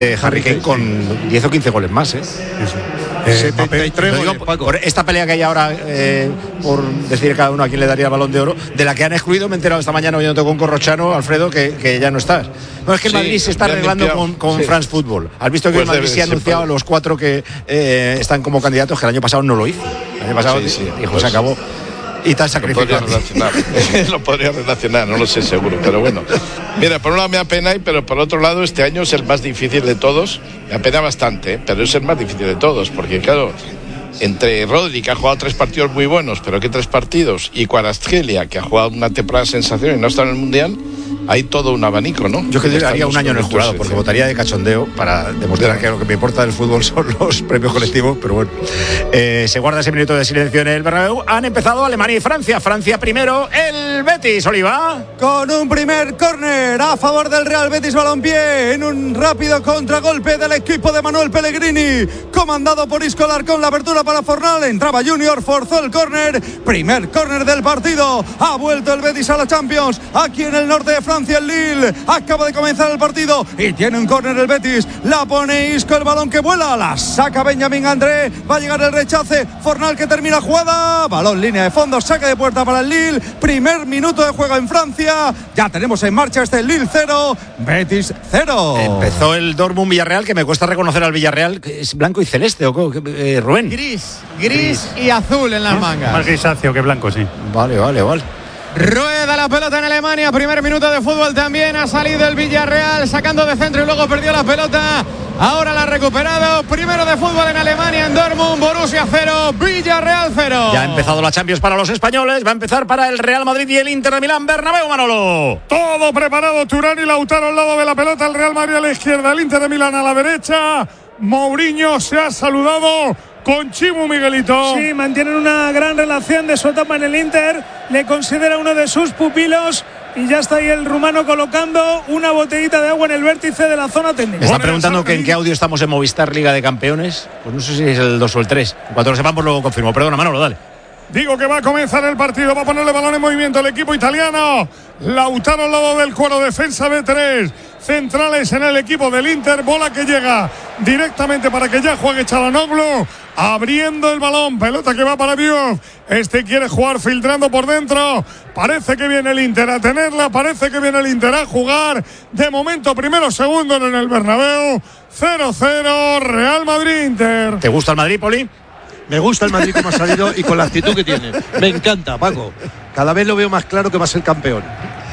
Harry Kane con 10 o 15 goles más, ¿eh? Sí. 73 digo, goles, Paco. por esta pelea que hay ahora por decidir cada uno a quién le daría el Balón de Oro, de la que han excluido, me he enterado esta mañana oyendo con Corrochano, Alfredo, que ya no estás. No, es que el Madrid se está arreglando con France Football. ¿Has visto que el Madrid se ha anunciado a los 4 que están como candidatos, que el año pasado no lo hizo? El año pasado dijo, pues se acabó. Y tan sacrificado. Lo podría relacionar, no lo sé seguro, pero bueno. Mira, por un lado me apena, pero por otro lado este año es el más difícil de todos. Me apena bastante, pero es el más difícil de todos, porque claro, entre Rodri, que ha jugado 3 partidos muy buenos, pero ¿qué 3 partidos? Y Kvaratskhelia, que ha jugado una temporada sensación y no está en el Mundial, hay todo un abanico, ¿no? Yo que haría un año en el jurado, porque votaría de cachondeo para demostrar que lo que me importa del fútbol son los premios colectivos, pero bueno. Se guarda ese minuto de silencio en el Bernabéu. Han empezado Alemania y Francia. Francia primero, el Betis, Oliva. Con un primer córner a favor del Real Betis Balompié, en un rápido contragolpe del equipo de Manuel Pellegrini, comandado por Isco Alarcón, la apertura para Fornal. Entraba Junior, forzó el córner. Primer córner del partido. Ha vuelto el Betis a la Champions, aquí en el norte de Francia, el Lille. Acaba de comenzar el partido y tiene un córner el Betis. La pone Isco, el balón que vuela, la saca Benjamín André. Va a llegar el rechace. Fornal que termina jugada. Balón línea de fondo, saque de puerta para el Lille. Primer minuto de juego en Francia. Ya tenemos en marcha este Lille 0, Betis 0. Empezó el Dortmund Villarreal, que me cuesta reconocer al Villarreal, que es blanco y celeste, ¿o Rubén? Gris y azul en las mangas. Más grisáceo que blanco, sí. Vale. Rueda la pelota en Alemania, primer minuto de fútbol también, ha salido el Villarreal sacando de centro y luego perdió la pelota, ahora la ha recuperado, primero de fútbol en Alemania, en Dortmund, Borussia 0, Villarreal 0. Ya ha empezado la Champions para los españoles, va a empezar para el Real Madrid y el Inter de Milán. Bernabéu, Manolo. Todo preparado, Turán y Lautaro al lado de la pelota, el Real Madrid a la izquierda, el Inter de Milán a la derecha. Mourinho se ha saludado con Chimu, Miguelito. Sí, mantienen una gran relación de su etapa en el Inter, le considera uno de sus pupilos y ya está ahí el rumano colocando una botellita de agua en el vértice de la zona técnica. Me están preguntando que en qué audio estamos en Movistar Liga de Campeones. Pues no sé si es el 2 o el 3. Cuando lo sepamos luego confirmo. Perdona, Manolo, dale. Digo que va a comenzar el partido, va a ponerle balón en movimiento el equipo italiano. Lautaro al lado del cuero, defensa de 3. Centrales en el equipo del Inter, bola que llega directamente para que ya juegue Çalhanoğlu, abriendo el balón, pelota que va para Diouf. Este quiere jugar filtrando por dentro. Parece que viene el Inter a tenerla, parece que viene el Inter a jugar. De momento, primero, segundo en el Bernabéu. 0-0, Real Madrid-Inter. ¿Te gusta el Madrid, Poli? Me gusta el Madrid como ha salido y con la actitud que tiene. Me encanta, Paco. Cada vez lo veo más claro que va a ser campeón.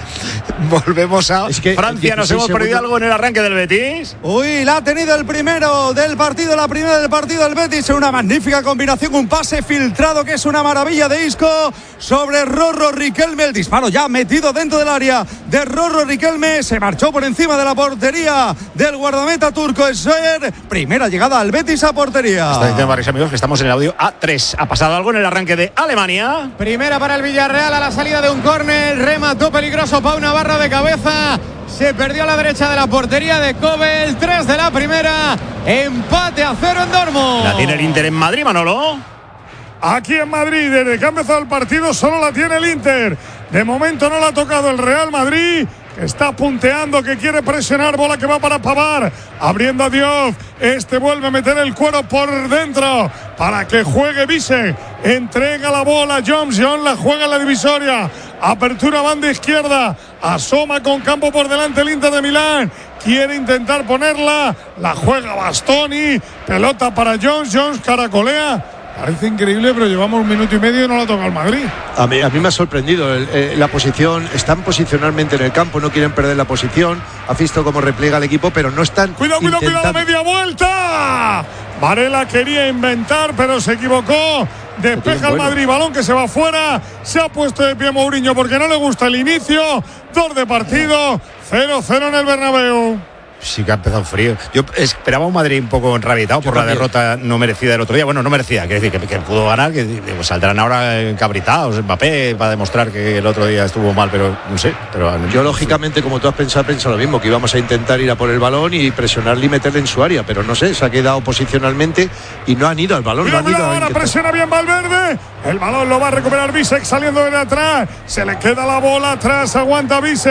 Volvemos a Francia. Nos hemos perdido algo en el arranque del Betis. Uy, la ha tenido el primero del partido, la primera del partido del Betis. Una magnífica combinación, un pase filtrado que es una maravilla de Isco sobre Rorro Riquelme. El disparo ya metido dentro del área de Rorro Riquelme. Se marchó por encima de la portería del guardameta turco Esser. Primera llegada al Betis a portería. Está diciendo varios amigos que estamos en el audio A3. ¿Ha pasado algo en el arranque de Alemania? Primera para el Villarreal a la salida de un córner. Remató peligroso Pau Navarro de cabeza, se perdió a la derecha de la portería de Kobel. 3 de la primera, empate a 0 en Dortmund. La tiene el Inter en Madrid, Manolo. Aquí en Madrid, desde que ha empezado el partido, solo la tiene el Inter. De momento no la ha tocado el Real Madrid, que está punteando, que quiere presionar, bola que va para Pavard, abriendo a Diouf. Este vuelve a meter el cuero por dentro para que juegue Vise. Entrega la bola a Jones la juega en la divisoria. Apertura banda izquierda, asoma con campo por delante el Inter de Milán, quiere intentar ponerla, la juega Bastoni, pelota para Jones caracolea. Parece increíble, pero llevamos 1 minuto y medio y no la toca el Madrid. A mí me ha sorprendido la posición. Están posicionalmente en el campo, no quieren perder la posición. Ha visto cómo repliega el equipo, pero no están. Cuidado, media vuelta. Varela quería inventar, pero se equivocó. Despeja el Madrid, balón que se va fuera. Se ha puesto de pie Mourinho porque no le gusta el inicio. 2 de partido, 0-0 en el Bernabéu. Sí que ha empezado frío. Yo esperaba un Madrid un poco enrabietado por la derrota no merecida del otro día. Bueno, no merecida, quiere decir que pudo ganar, que pues, saldrán ahora encabritados Mbappé para demostrar que el otro día estuvo mal, pero no sé. Yo lógicamente, como tú has pensado lo mismo, que íbamos a intentar ir a por el balón y presionarle y meterle en su área, pero no sé, se ha quedado posicionalmente y no han ido al balón. Ahora presiona bien Valverde, el balón lo va a recuperar Bisek saliendo de atrás, se le queda la bola atrás, aguanta Bisek.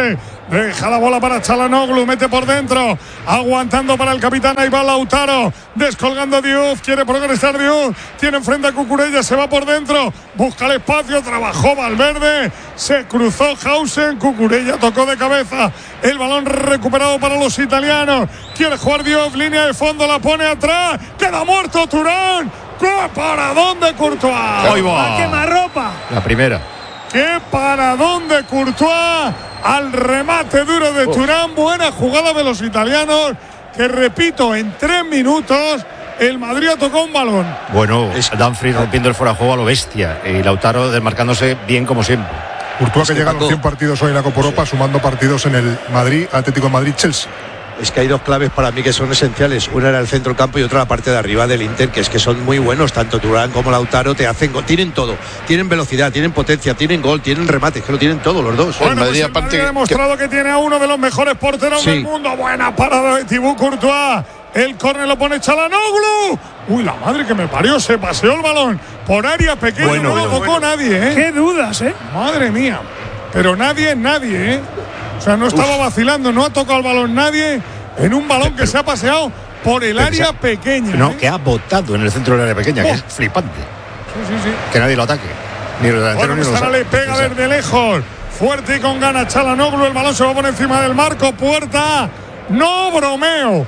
Deja la bola para Çalhanoğlu, mete por dentro, aguantando para el capitán, ahí va Lautaro, descolgando Diouf, quiere progresar Diouf, tiene enfrente a Cucurella, se va por dentro, busca el espacio, trabajó Valverde, se cruzó Hausen, Cucurella tocó de cabeza, el balón recuperado para los italianos, quiere jugar Diouf, línea de fondo, la pone atrás, queda muerto Thuram, ¡qué paradón de Courtois! ¡Ahí va! ¡Quemarropa! La primera. ¡Qué paradón de Courtois! Al remate duro de Thuram, buena jugada de los italianos, que repito, en 3 minutos el Madrid ha tocado un balón. Bueno, Dumfries rompiendo el fuera de juego a lo bestia y Lautaro desmarcándose bien como siempre. Courtois que llega a los 100 partidos hoy en la Copa Europa, sumando partidos en el Madrid, Atlético de Madrid, Chelsea. Es que hay 2 claves para mí que son esenciales. Una era el centro del campo y otra la parte de arriba del Inter, que es que son muy buenos. Tanto Thuram como Lautaro te hacen gol. Tienen todo. Tienen velocidad, tienen potencia, tienen gol, tienen remate. Es que lo tienen todo los dos. Bueno, pues el Madrid ha demostrado que tiene a uno de los mejores porteros del mundo. Buena parada de Thibaut Courtois. El córner lo pone Çalhanoğlu. Uy, la madre que me parió. Se paseó el balón por área pequeña. No lo tocó nadie, ¿eh? Qué dudas, ¿eh? Madre mía. Pero nadie, ¿eh? O sea, no estaba vacilando, no ha tocado el balón nadie en un balón que se ha paseado por el área pequeña. No, que ha botado en el centro del área pequeña, que es flipante. Sí. Que nadie lo ataque. Ni los delanteros ni los ahora le pega desde lejos. Fuerte y con ganas Çalhanoğlu. El balón se va por encima del marco. Puerta. No bromeo.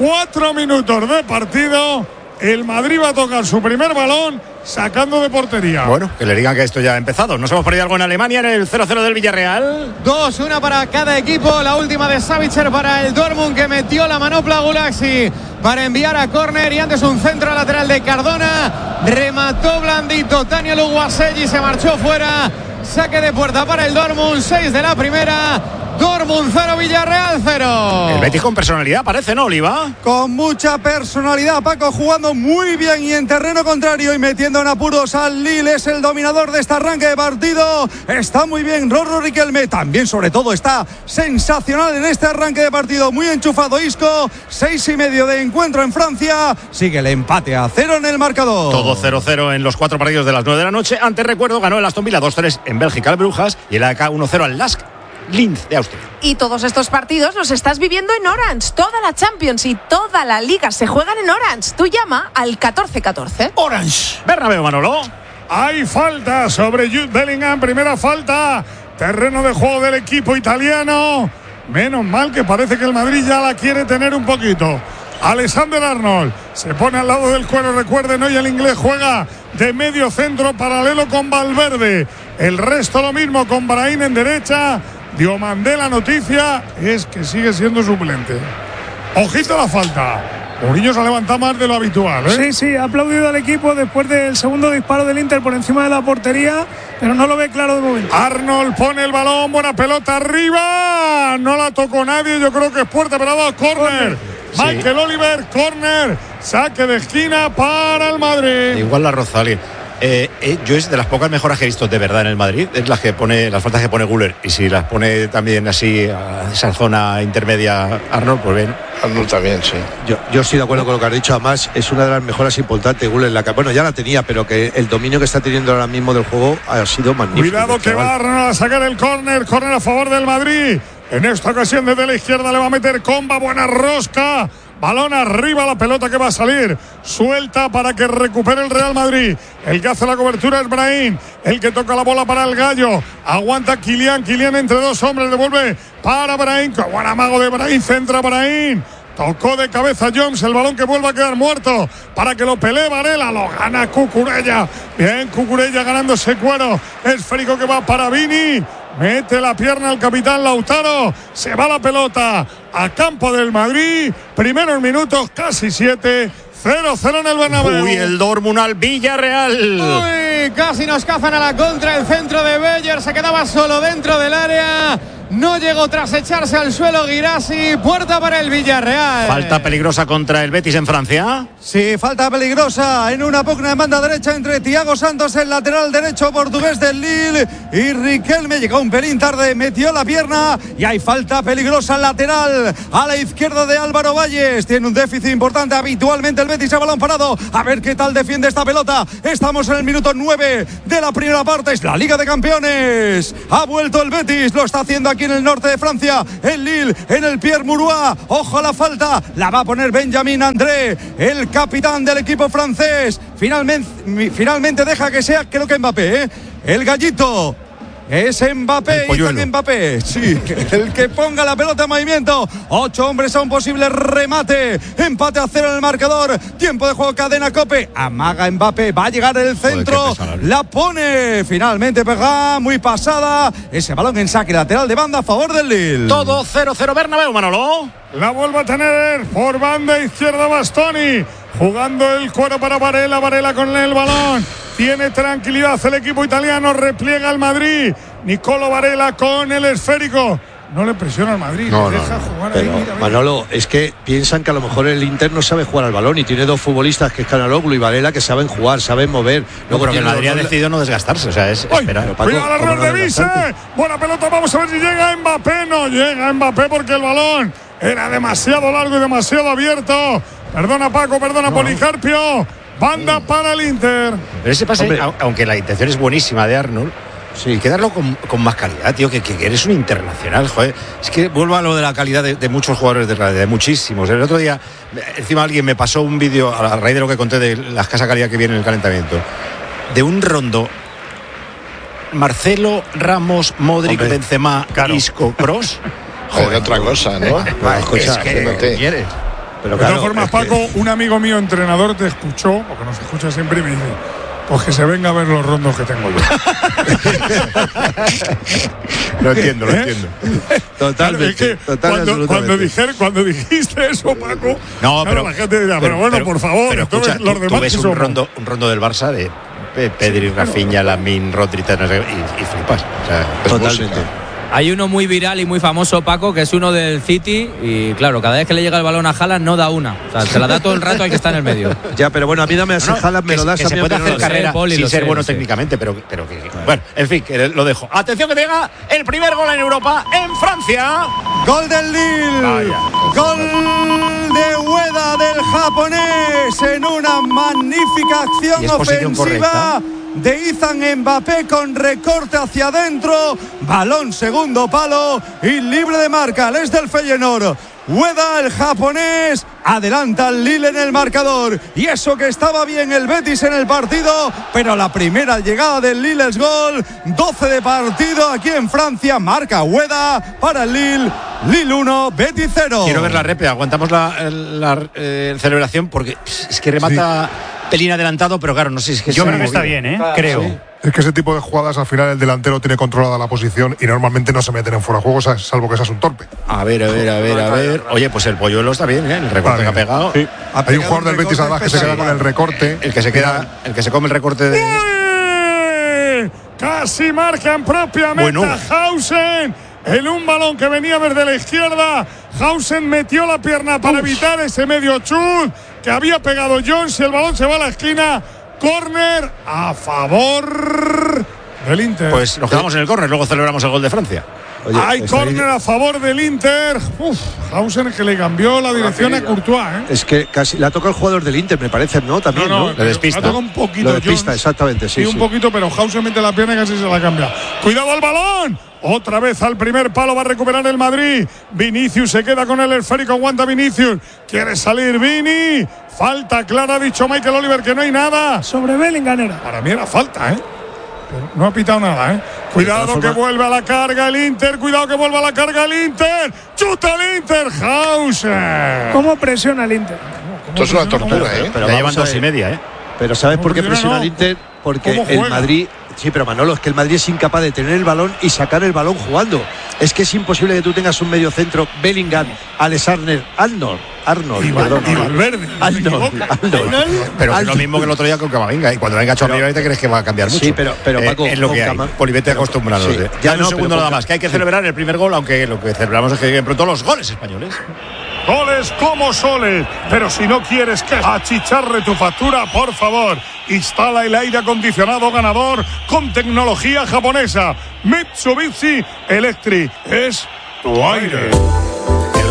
4 minutos de partido. El Madrid va a tocar su primer balón sacando de portería. Bueno, que le digan que esto ya ha empezado. ¿Nos hemos perdido algo en Alemania en el 0-0 del Villarreal? 2-1 para cada equipo. La última de Savitzer para el Dortmund, que metió la manopla Gulaxi para enviar a córner, y antes un centro lateral de Cardona. Remató blandito Daniel Uguaselli, se marchó fuera. Saque de puerta para el Dortmund. 6 de la primera. Dortmund 0, Villarreal 0. El Betis con personalidad parece, ¿no, Oliva? Con mucha personalidad, Paco, jugando muy bien y en terreno contrario y metiendo en apuros al Lille. Es el dominador de este arranque de partido. Está muy bien Rorro Riquelme. También, sobre todo, está sensacional en este arranque de partido. Muy enchufado Isco. 6:30 de encuentro en Francia. Sigue el empate a 0 en el marcador. Todo 0-0 en los 4 partidos de las 9 de la noche. Antes, recuerdo, ganó el Aston Villa 2-3 en Bélgica al Brujas y el AK 1-0 al Lask Linz de Austria. Y todos estos partidos los estás viviendo en Orange. Toda la Champions y toda la Liga se juegan en Orange. Tú llama al 1414. Orange. Bernabéu, Manolo. Hay falta sobre Jude Bellingham. Primera falta. Terreno de juego del equipo italiano. Menos mal que parece que el Madrid ya la quiere tener un poquito. Alexander Arnold se pone al lado del cuero. Recuerden, hoy el inglés juega de medio centro paralelo con Valverde. El resto lo mismo con Brahim en derecha. Diomandé, la noticia es que sigue siendo suplente. Ojito a la falta. Mourinho se ha levantado más de lo habitual, ¿eh? Sí, ha aplaudido al equipo después del segundo disparo del Inter por encima de la portería, pero no lo ve claro de momento. Arnold pone el balón, buena pelota arriba. No la tocó nadie, yo creo que es puerta, pero ha dado córner. Michael Oliver, córner. Saque de esquina para el Madrid. Igual la Rosalía. Yo es de las pocas mejoras que he visto de verdad en el Madrid, es las faltas que pone Güler, y si las pone también así a esa zona intermedia Arnold, pues bien. Arnold también, sí. Yo estoy de acuerdo con lo que has dicho. Además, es una de las mejoras importantes Güler. Bueno, ya la tenía, pero que el dominio que está teniendo ahora mismo del juego ha sido magnífico. Cuidado que va Arnold a sacar el córner a favor del Madrid. En esta ocasión desde la izquierda le va a meter Comba, buena rosca. Balón arriba, la pelota que va a salir suelta para que recupere el Real Madrid. El que hace la cobertura es Brahim. El que toca la bola para el Gallo. Aguanta Kylian entre 2 hombres. Devuelve para Brahim. Qué buen amago de Brahim. Centra Brahim. Tocó de cabeza Jones. El balón que vuelve a quedar muerto para que lo pelee Varela. Lo gana Cucurella. Bien, Cucurella ganando ese cuero. Esférico que va para Vini. Mete la pierna al capitán Lautaro. Se va la pelota a campo del Madrid. Primeros minutos, casi 7. 0-0 en el Bernabéu. Uy, el Dortmund al Villarreal. Uy, casi nos cazan a la contra. El centro de Beller se quedaba solo dentro del área. No llegó tras echarse al suelo Guirassy. Puerta para el Villarreal. Falta peligrosa contra el Betis en Francia. Sí, falta peligrosa en una pugna en banda derecha entre Thiago Santos, el lateral derecho portugués del Lille, y Riquelme. Llegó un pelín tarde, metió la pierna y hay falta peligrosa lateral a la izquierda de Álvaro Valles. Tiene un déficit importante habitualmente el Betis a balón parado. A ver qué tal defiende esta pelota. Estamos en el minuto 9 de la primera parte. Es la Liga de Campeones. Ha vuelto el Betis, lo está haciendo aquí aquí en el norte de Francia, en Lille, en el Pierre Mauroy. Ojo a la falta, la va a poner Benjamin André, el capitán del equipo francés. Finalmente deja que sea, creo que Mbappé, el gallito. Es Mbappé, Ethan Mbappé, sí, el que ponga la pelota en movimiento. 8 hombres a un posible remate. Empate a 0 en el marcador. Tiempo de juego, cadena COPE. Amaga Mbappé, va a llegar el centro. La pone, finalmente pega, muy pasada. Ese balón en saque lateral de banda a favor del Lille. Todo 0-0 Bernabéu, Manolo. La vuelve a tener por banda izquierda Bastoni. Jugando el cuero para Varela. Varela con el balón. Tiene tranquilidad el equipo italiano. Repliega el Madrid. Nicolo Varela con el esférico. No le presiona al Madrid. No, deja jugar pero, ahí. Mira. Manolo, es que piensan que a lo mejor el Inter no sabe jugar al balón y tiene 2 futbolistas, que es Canaloglu y Varela, que saben jugar, saben mover. No, pero que el Madrid ha decidido no desgastarse. O sea, es esperar. Cuidado el error de Vise. Buena pelota. Vamos a ver si llega Mbappé. No llega Mbappé porque el balón era demasiado largo y demasiado abierto. Perdona Paco, perdona Policarpio. Banda para el Inter. Pero ese pase, aunque la intención es buenísima de Arnold, sí, hay que darlo con más calidad, tío, que eres un internacional, joder. Es que vuelvo a lo de la calidad de muchos jugadores de muchísimos. El otro día, encima alguien me pasó un vídeo a raíz de lo que conté de la escasa calidad que viene en el calentamiento, de un rondo. Marcelo, Ramos, Modric, Benzema, Isco, Kroos. Joder, otra cosa, ¿no? Es que quieres. Pero de todas formas, Paco, un amigo mío entrenador te escuchó, porque nos escucha siempre, y me dice: pues que se venga a ver los rondos que tengo yo. Lo entiendo. Totalmente. Claro, cuando dijiste eso, Paco, no, pero la gente dirá, pero bueno, por favor, pero escucha, los demás. Tú ves un rondo del Barça de Pedri, Rafinha, Lamine, Rodri y flipas. O sea, totalmente. Hay uno muy viral y muy famoso, Paco, que es uno del City, y claro, cada vez que le llega el balón a Haaland no da una. O sea, se la da todo el rato al que está en el medio. Ya, pero bueno, a mí dame a Haaland, me lo das a mí. Se puede hacer carrera sin ser bueno técnicamente, pero que bueno, en fin, que lo dejo. Atención que llega el primer gol en Europa, en Francia. Gol del Lille. Gol de Ueda del japonés en una magnífica acción ofensiva de Ethan Mbappé con recorte hacia adentro, balón segundo palo y libre de marca. Es del Feyenoord. Ueda, el japonés, adelanta al Lille en el marcador. Y eso que estaba bien el Betis en el partido, pero la primera llegada del Lille es gol. 12 de partido aquí en Francia. Marca Ueda para el Lille. Lille 1, Betis 0. Quiero ver la repe. Aguantamos la celebración porque es que remata pelín adelantado, pero claro, no sé si es que yo creo que está bien, creo. Sí. Es que ese tipo de jugadas al final el delantero tiene controlada la posición y normalmente no se meten en fuera de juego, salvo que seas un torpe. A ver. Oye, pues el Polluelo está bien, el recorte que ha pegado. Sí. Hay un jugador del Betis además que se queda con el recorte. El que se come el recorte de. Casi marcan propiamente a Hausen. En un balón que venía desde la izquierda, Hausen metió la pierna para evitar ese medio chut que había pegado Jones y el balón se va a la esquina. Córner a favor del Inter. Pues nos quedamos en el córner, luego celebramos el gol de Francia. Oye, hay córner a favor del Inter. Hausen que le cambió la dirección a Courtois. Es que casi la toca el jugador del Inter, me parece, ¿no? También, ¿no? Le despista. La toca un poquito. Lo despista, Jones, exactamente, sí. Sí, un poquito, pero Hausen mete la pierna y casi se la cambia. ¡Cuidado al balón! Otra vez al primer palo va a recuperar el Madrid. Vinicius se queda con el esférico, aguanta Vinicius. Quiere salir Vini. Falta clara, ha dicho Michael Oliver que no hay nada. Sobre Bellingham era. Para mí era falta, Pero no ha pitado nada, Cuidado que vuelve a la carga el Inter. Cuidado que vuelve a la carga el Inter. ¡Chuta el Inter! Hausen. ¿Cómo presiona el Inter? Esto es una tortura, Pero ya llevan 2,5, Pero ¿sabes por qué presiona el Inter? Porque el Madrid. Sí, pero Manolo, es que el Madrid es incapaz de tener el balón y sacar el balón jugando. Es que es imposible que tú tengas un medio centro, Bellingham, Alexander, Arnold, y Valverde. Arnold. Pero es lo mismo que el otro día con Camavinga. Y cuando venga Chorri, ¿te crees que va a cambiar mucho? Sí, pero Paco, es lo que hay. Polivete acostumbrado. Sí, ya no, un segundo nada más, que hay que celebrar el primer gol, aunque lo que celebramos es que lleguen pronto los goles españoles. Goles como soles, pero si no quieres que achicharre tu factura, por favor, instala el aire acondicionado ganador con tecnología japonesa. Mitsubishi Electric es tu aire.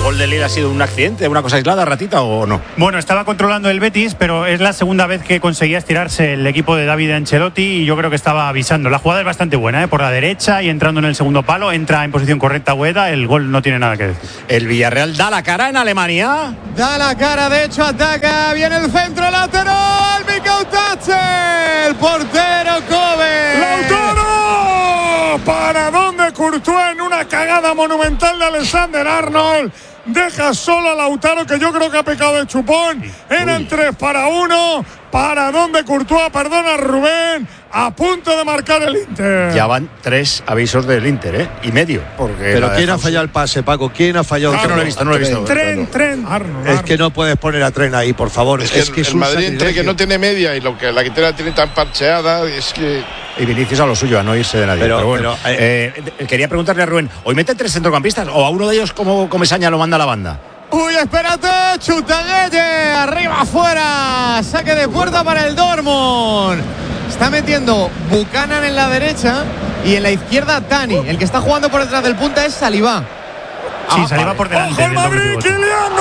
gol de Lille ha sido un accidente, una cosa aislada, ratita o no? Bueno, estaba controlando el Betis, pero es la segunda vez que conseguía estirarse el equipo de David Ancelotti y yo creo que estaba avisando. La jugada es bastante buena, por la derecha y entrando en el segundo palo, entra en posición correcta Ueda, el gol no tiene nada que decir. El Villarreal da la cara en Alemania. Da la cara, de hecho ataca, viene el centro lateral, Mikautache, el portero Kobe. ¡Lautaro! ¿Para dónde Courtois en una cagada monumental de Alexander Arnold? Deja solo a Lautaro, que yo creo que ha pecado de chupón. Eran 3-1. ¿Para dónde Courtois? Perdona, Rubén. A punto de marcar el Inter. Ya van 3 avisos del Inter, y medio. Pero ¿quién ha fallado el pase, Paco? ¿Quién ha fallado? No lo he visto. Tren. Es que no puedes poner a Tren ahí, por favor. Es que es el un Madrid sacrilegio. que no tiene media y la que tiene tan parcheada, es que... Y Vinicius a lo suyo, a no irse de nadie. Pero bueno, quería preguntarle a Rubén, ¿hoy mete 3 centrocampistas o a uno de ellos como Comesaña lo manda a la banda? Uy, espérate, Chutaguelle, arriba, afuera, saque de puerta para el Dortmund. Está metiendo Buchanan en la derecha y en la izquierda Tani. El que está jugando por detrás del punta es Saliba. Sí, Saliba por delante. ¡Ojo el Madrid! ¡Kylian!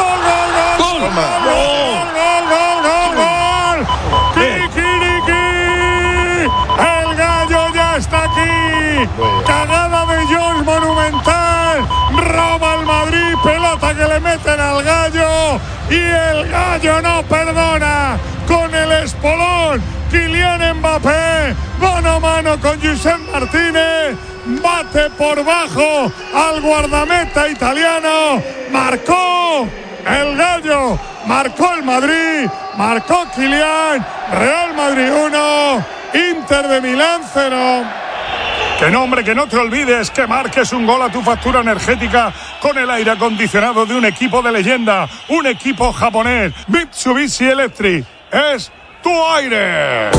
¡Gol! ¡Kikiriki! ¡El gallo ya está aquí! ¡Cagada de Jones monumental! ¡Roba el Madrid! ¡Pelota que le meten al gallo! ¡Y el gallo no perdona! ¡Con el espolón! Kylian Mbappé, mano a mano con Josep Martínez, bate por bajo al guardameta italiano, marcó el gallo, marcó el Madrid, marcó Kylian, Real Madrid 1, Inter de Milán 0. Que no, hombre, que no te olvides que marques un gol a tu factura energética con el aire acondicionado de un equipo de leyenda, un equipo japonés, Mitsubishi Electric. Es tu aire.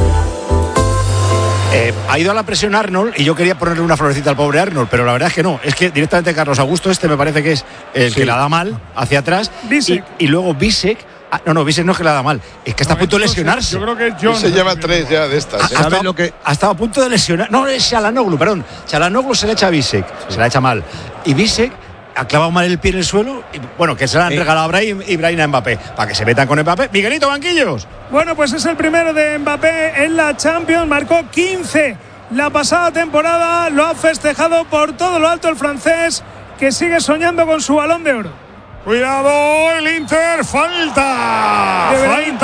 Ha ido a la presión Arnold y yo quería ponerle una florecita al pobre Arnold, pero la verdad es que no. Es que directamente Carlos Augusto me parece que es el que la da mal hacia atrás. Y luego Bisek. Bisek no es que la da mal, es que está a punto de lesionarse. Yo creo que John se lleva 3 ya de estas. Ha estado a punto de lesionar. No, es Çalhanoğlu, perdón. Çalhanoğlu se le echa a Bisek, se la echa mal. Y Bisek ha clavado mal el pie en el suelo y bueno, que se la han regalado a Brahim y Brahim a Mbappé para que se metan con Mbappé. Miguelito, banquillos. Bueno, pues es el primero de Mbappé en la Champions, marcó 15 la pasada temporada, lo ha festejado por todo lo alto el francés, que sigue soñando con su Balón de Oro. Cuidado, el Inter, falta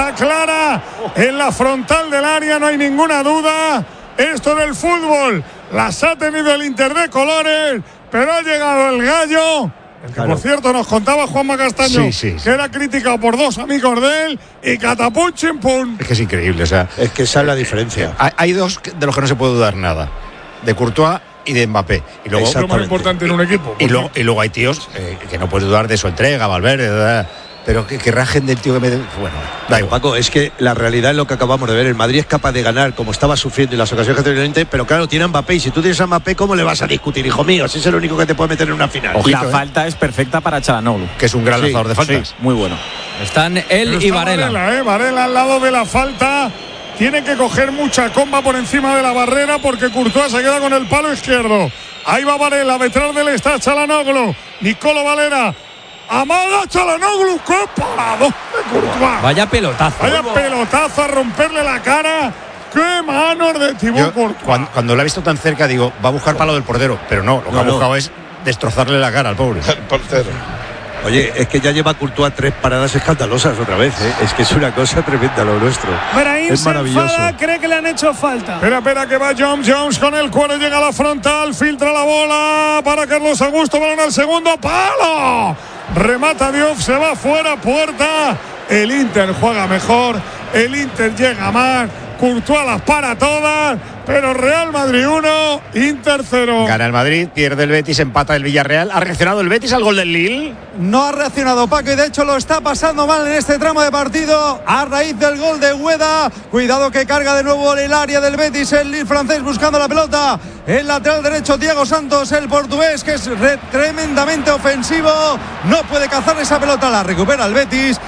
clara en la frontal del área, no hay ninguna duda. Esto del fútbol las ha tenido el Inter de colores, pero ha llegado el gallo, el que por cierto nos contaba Juanma Castaño, que era criticado por 2 amigos de él, y catapum chimpum. Es que es increíble, o sea, es que esa es la diferencia. Hay 2 de los que no se puede dudar nada, de Courtois y de Mbappé. Y luego, es lo más importante en un equipo. Y luego hay tíos que no puedes dudar de su entrega, Valverde, pero que rajen del tío que me... Bueno, da igual. Paco, es que la realidad es lo que acabamos de ver. El Madrid es capaz de ganar como estaba sufriendo en las ocasiones que tenía el Inter, pero claro, tiene a Mbappé, y si tú tienes a Mbappé, ¿cómo le vas a discutir, hijo mío? Si es el único que te puede meter en una final. Ojito, la falta es perfecta para Çalhanoğlu, que es un gran lanzador de faltas. Sí, muy bueno. Están él y Varela. Varela al lado de la falta. Tiene que coger mucha comba por encima de la barrera porque Courtois se queda con el palo izquierdo. Ahí va Varela, detrás de él está Çalhanoğlu. Nicolo Valera. Amaga Çalhanoğlu, ¡qué parado de Courtois! Vaya pelotazo. Vaya pelotazo a romperle la cara. ¡Qué manos de Thibaut Courtois! Cuando lo ha visto tan cerca, digo, va a buscar palo del portero. Pero no, lo que ha buscado es destrozarle la cara al pobre. El portero. Oye, es que ya lleva Courtois 3 paradas escandalosas otra vez, ¿eh? Es que es una cosa tremenda lo nuestro. Brahim es maravilloso. Cree que le han hecho falta. Espera que va Jones con el cuero, llega a la frontal, filtra la bola para Carlos Augusto, balón al segundo palo. Remata Diop, se va fuera, puerta. El Inter juega mejor, el Inter llega más. Courtois las para todas, pero Real Madrid 1, Inter 0. Gana el Madrid, pierde el Betis, empata el Villarreal. ¿Ha reaccionado el Betis al gol del Lille? No ha reaccionado, Paco, y de hecho lo está pasando mal en este tramo de partido a raíz del gol de Ueda. Cuidado que carga de nuevo el área del Betis, el Lille francés buscando la pelota. El lateral derecho, Thiago Santos, el portugués, que es tremendamente ofensivo. No puede cazar esa pelota, la recupera el Betis.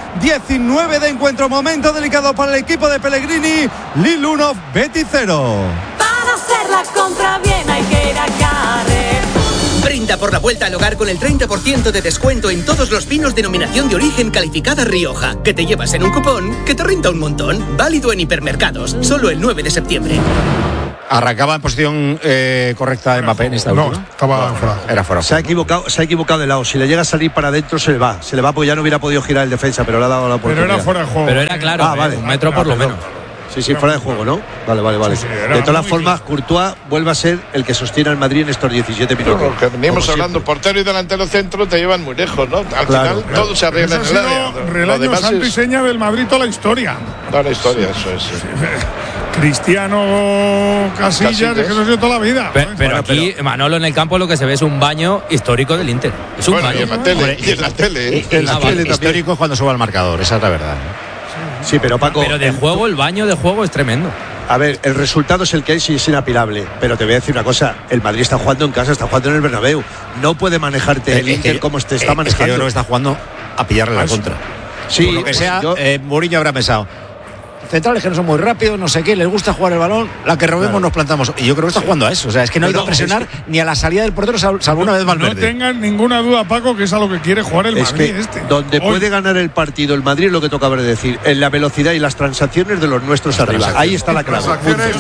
19 de encuentro, momento delicado para el equipo de Pellegrini. Lille 1, Betis 0. Para hacer la compra bien hay que ir a Carrefour. Venta por la vuelta al hogar con el 30% de descuento en todos los vinos denominación de origen calificada Rioja, que te llevas en un cupón que te renta un montón. Válido en hipermercados, solo el 9 de septiembre. ¿Arrancaba en posición correcta Mbappé en esta última? No, estaba fuera. Era fuera. Se ha equivocado de lado. Si le llega a salir para adentro, se le va porque ya no hubiera podido girar el defensa, pero le ha dado la oportunidad. Pero era fuera de juego. Pero era claro, vale. Un metro por lo menos. Sí, fuera de juego, ¿no? Vale. Sí, de todas formas, Courtois vuelve a ser el que sostiene al Madrid en estos 17 minutos. Lo que venimos hablando, portero y delantero centro te llevan muy lejos, ¿no? Al final todo se arregla en el área. Relaño santo y seña del Madrid toda la historia. Toda la historia, eso es. Cristiano, Casillas, es que eso ha sido toda la vida. Pero aquí, Manolo, en el campo lo que se ve es un baño histórico del Inter. Es un baño. Y en la tele. En la tele histórico es cuando suba al marcador, esa es la verdad. Sí, pero Paco. Pero de juego, el baño de juego es tremendo. A ver, el resultado es el que es y es inapelable. Pero te voy a decir una cosa: el Madrid está jugando en casa, está jugando en el Bernabéu. No puede manejarte el Inter como te está manejando. Yo creo que está jugando a pillarle la contra. Sí, por lo que sea, Mourinho habrá pensado. Centrales que no son muy rápidos, no sé qué, les gusta jugar el balón, la que robemos nos plantamos. Y yo creo que está jugando a eso. O sea, es que no ha ido a presionar ni a la salida del portero, salvo una vez Valverde. No tengan ninguna duda, Paco, que es a lo que quiere jugar el Madrid. Donde puede ganar el partido el Madrid es lo que toca de decir, en la velocidad y las transacciones de los nuestros arriba. Ahí está la clave.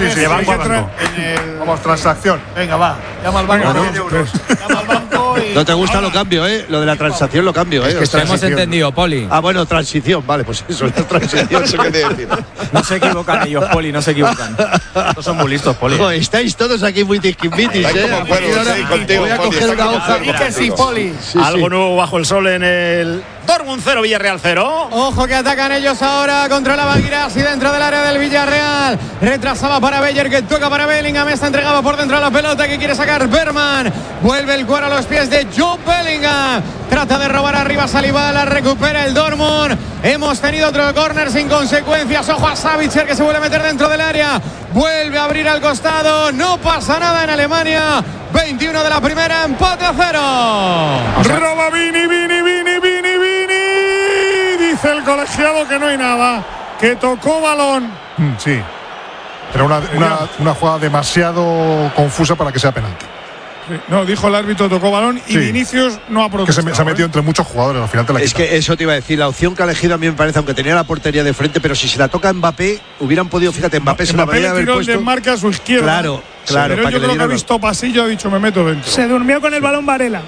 Vamos, transacción. Venga, va. Llama al banco. Llama al banco y... No te gusta, lo cambio, ¿eh? Lo de la transacción lo cambio, ¿eh? Es que hemos entendido, Poli. Bueno, transición. Vale, pues eso, la transición. Eso quería decir. No se equivocan ellos, Poli, no se equivocan. Estos son muy listos, Poli. Estáis todos aquí muy tiquismitis, como cuervos, contigo, voy a coger una hoja. Que sí, Poli. Algo nuevo bajo el sol en el Dortmund 0, Villarreal 0. Ojo que atacan ellos ahora, controlaba Guirassy dentro del área del Villarreal. Retrasaba para Beyer, que toca para Bellingham. Esta entregaba por dentro la pelota que quiere sacar Berman. Vuelve el cuero a los pies de Jude Bellingham. Trata de robar arriba Saliba, la recupera el Dortmund. Hemos tenido otro córner sin consecuencias. Ojo a Savitzer, que se vuelve a meter dentro del área. Vuelve a abrir al costado. No pasa nada en Alemania. 21 de la primera, empate a 0. Roba Vini. Dice el colegiado que no hay nada. Que tocó balón. Sí. Pero una jugada demasiado confusa para que sea penalti. No, dijo el árbitro, tocó balón y Vinicius no ha protestado. Que se ha metido entre muchos jugadores, al final te la quita. Es que eso te iba a decir, la opción que ha elegido a mí me parece, aunque tenía la portería de frente, pero si se la toca a Mbappé, hubieran podido, fíjate, Mbappé se la podría haber puesto. El marca a su izquierda. Claro. Pero yo creo que ha visto pasillo, ha dicho, me meto dentro. Se durmió con el balón Varela.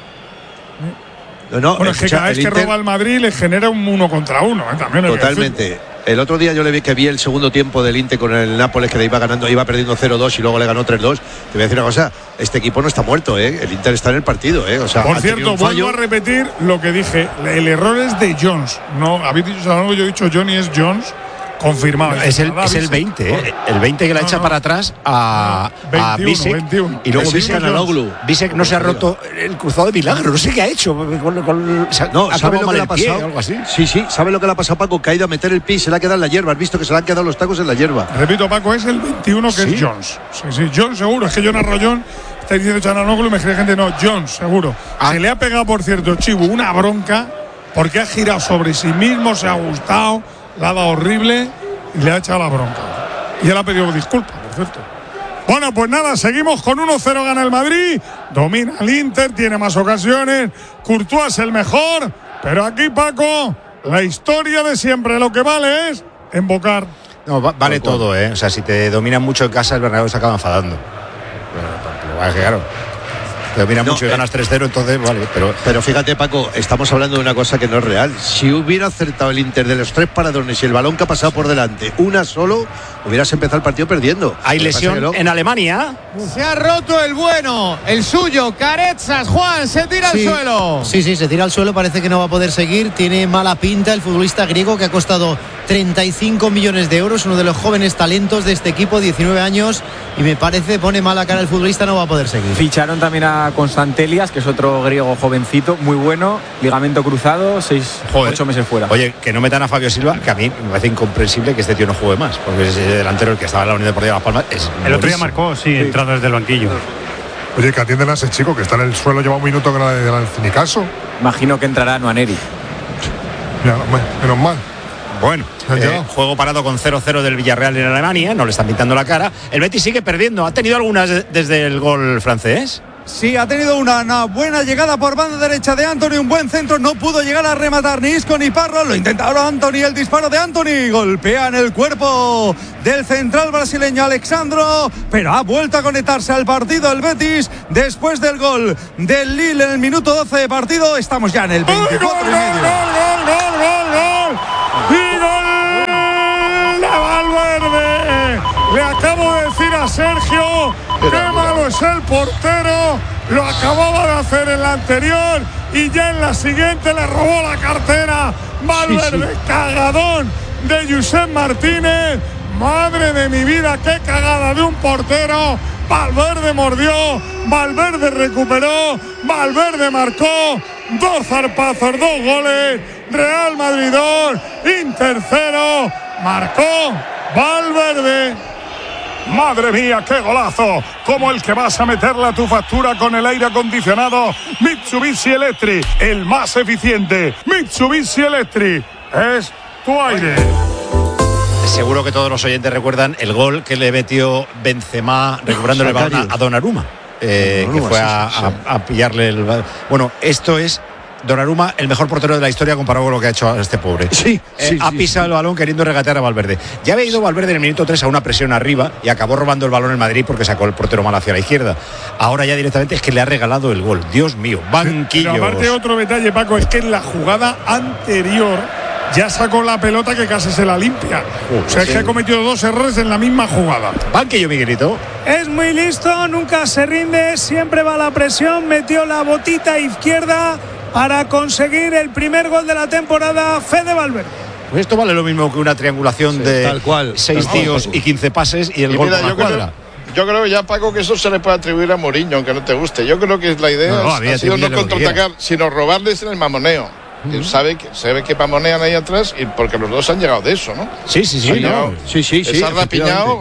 Bueno, es que cada vez que roba el Madrid le genera un 1 contra 1. También totalmente. El otro día yo le vi que vi el segundo tiempo del Inter con el Nápoles, que iba perdiendo 0-2 y luego le ganó 3-2. Te voy a decir una cosa, este equipo no está muerto, ¿eh? El Inter está en el partido, ¿eh? O sea, por cierto, vuelvo a repetir lo que dije. El error es de Jones. No, habéis dicho algo, yo he dicho Johnny es Jones. Confirmado. Es el 20, ¿eh? El 20 que la echa para atrás a 21. Y luego Bisek no se ha roto el cruzado de milagro. No sé qué ha hecho. ¿Sabe lo que le ha pasado? Algo así. Sí, ¿sabe lo que le ha pasado, Paco? Que ha ido a meter el pie y se le ha quedado en la hierba. Has visto que se le han quedado los tacos en la hierba. Repito, Paco, es el 21 que es Jones. Sí, Jones seguro. Es que John Arroyón está diciendo Chananoglu y me escribe gente. No, Jones seguro. Se le ha pegado, por cierto, Chibu, una bronca porque ha girado sobre sí mismo, se ha gustado. La ha dado horrible y le ha echado la bronca. Y él ha pedido disculpas, por cierto. Bueno, pues nada, seguimos con 1-0, gana el Madrid. Domina el Inter, tiene más ocasiones. Courtois es el mejor. Pero aquí, Paco, la historia de siempre. Lo que vale es embocar. No, vale todo, ¿eh? O sea, si te dominan mucho en casa, el Bernabéu se acaba enfadando. Pero claro. Te dominan mucho y ganas 3-0, entonces vale. Pero fíjate, Paco, estamos hablando de una cosa que no es real. Si hubiera acertado el Inter de los 3 paradones y el balón que ha pasado por delante, una solo, hubieras empezado el partido perdiendo. Hay lesión en Alemania. Se ha roto el bueno, el suyo, Carezas. Juan, se tira al suelo. Sí, se tira al suelo, parece que no va a poder seguir. Tiene mala pinta el futbolista griego, que ha costado 35 millones de euros, uno de los jóvenes talentos de este equipo, 19 años, y me parece, pone mala cara el futbolista, no va a poder seguir. Ficharon también a Constantelias, que es otro griego jovencito, muy bueno, ligamento cruzado, 8 meses fuera. Oye, que no metan a Fabio Silva, que a mí me parece incomprensible que este tío no juegue más, porque ese delantero, el que estaba en la Unión Deportiva Las Palmas, es el otro día marcó, entrando desde el banquillo. Oye, que atienden a ese chico que está en el suelo, lleva un minuto que no le dan ni caso. Imagino que entrará Nuaneri. Ya, menos mal. Bueno, juego parado con 0-0 del Villarreal en Alemania, no le están pintando la cara. El Betis sigue perdiendo, ¿ha tenido algunas desde el gol francés? Sí, ha tenido una buena llegada por banda derecha de Antony, un buen centro, no pudo llegar a rematar ni Isco ni Parra, lo intentaron Antony, el disparo de Antony, golpea en el cuerpo del central brasileño Alexandro, pero ha vuelto a conectarse al partido el Betis después del gol del Lille en el minuto 12 de partido. Estamos ya en el 24 y medio. ¡Y gol de Valverde! Le acabo de decir a Sergio qué malo es el portero. Lo acababa de hacer en la anterior y ya en la siguiente le robó la cartera. Valverde, cagadón de Josep Martínez. Madre de mi vida, qué cagada de un portero. Valverde mordió, Valverde recuperó, Valverde marcó. 2 zarpazos, 2 goles. Real Madrid 2, Inter 0. Marcó Valverde. Madre mía, qué golazo, como el que vas a meterle a tu factura con el aire acondicionado Mitsubishi Electric, el más eficiente. Mitsubishi Electric es tu aire. Seguro que todos los oyentes recuerdan el gol que le metió Benzema recuperando el balón a Donnarumma, que fue a pillarle el... Bueno, esto es Donnarumma, el mejor portero de la historia comparado con lo que ha hecho a este pobre. Ha pisado el balón queriendo regatear a Valverde. Ya había ido Valverde en el minuto 3 a una presión arriba y acabó robando el balón en Madrid porque sacó el portero mal hacia la izquierda. Ahora ya directamente es que le ha regalado el gol. Dios mío, banquillos. Pero aparte otro detalle, Paco, es que en la jugada anterior ya sacó la pelota que casi se la limpia. O sea, es que ha cometido 2 errores en la misma jugada. Banquillo, Miguelito. Es muy listo, nunca se rinde, siempre va a la presión, metió la botita izquierda para conseguir el primer gol de la temporada. Fede Valverde. Pues esto vale lo mismo que una triangulación de tal cual, 6 tíos y 15 pases y el gol por la cuadra. Yo creo ya, Paco, que eso se le puede atribuir a Mourinho, aunque no te guste. Yo creo que la idea ha sido no contraatacar, sino robarles en el mamoneo. Que sabe que mamonean ahí atrás y porque los dos han llegado de eso, ¿no? Sí. Les ha rapiñado.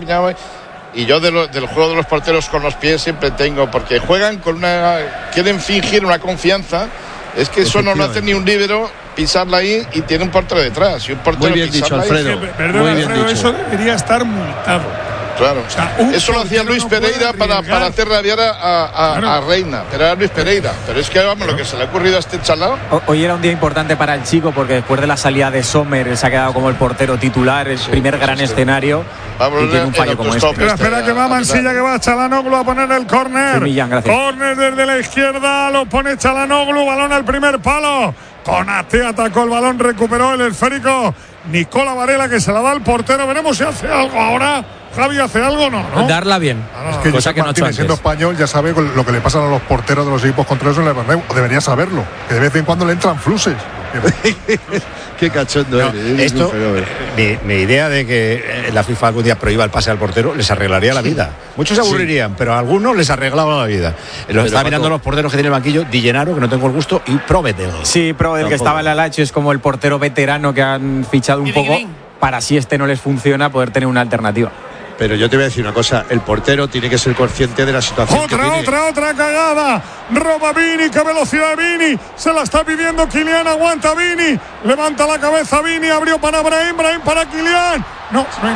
Y yo del juego de los porteros con los pies siempre tengo, porque juegan quieren fingir una confianza. Es que eso no lo hace ni un líbero, pisarla ahí y tiene un portero detrás. Y un portero muy bien dicho, Alfredo. Muy bien dicho. Eso debería estar multado. Claro, o sea, eso lo hacía Luis Pereira para hacer rabiar a Reina, pero era Luis Pereira. Pero es que vamos, lo que se le ha ocurrido a este chalao. Hoy era un día importante para el chico porque después de la salida de Sommer se ha quedado como el portero titular, el primer gran escenario. Y tiene un fallo como este. Espera que va Mansilla, que va Çalhanoğlu a poner el córner. Córner desde la izquierda, lo pone Çalhanoğlu, balón al primer palo. Konaté atacó el balón, recuperó el esférico Nicola Varela, que se la da al portero. Veremos si hace algo ahora. Javi, ¿hace algo? No. Darla bien. Es que cosa que no ha hecho antes. Siendo español ya sabe lo que le pasa a los porteros de los equipos contrarios en el Bernabéu. Debería saberlo. Que de vez en cuando le entran fluses. Qué cachondo eres. Esto, mi idea de que la FIFA algún día prohíba el pase al portero les arreglaría la vida. Muchos se aburrirían, pero a algunos les arreglaba la vida. Lo está mirando los porteros que tiene el banquillo, Di Gennaro, que no tengo el gusto, y Provedel. Sí, Provedel, que estaba en la Lazio, es como el portero veterano que han fichado un poco para, si este no les funciona, poder tener una alternativa. Pero yo te voy a decir una cosa, el portero tiene que ser consciente de la situación que tiene. Otra cagada, roba Vini, qué velocidad Vini, se la está pidiendo Kylian, aguanta Vini, levanta la cabeza Vini, abrió para Brahim para Kylian. No hay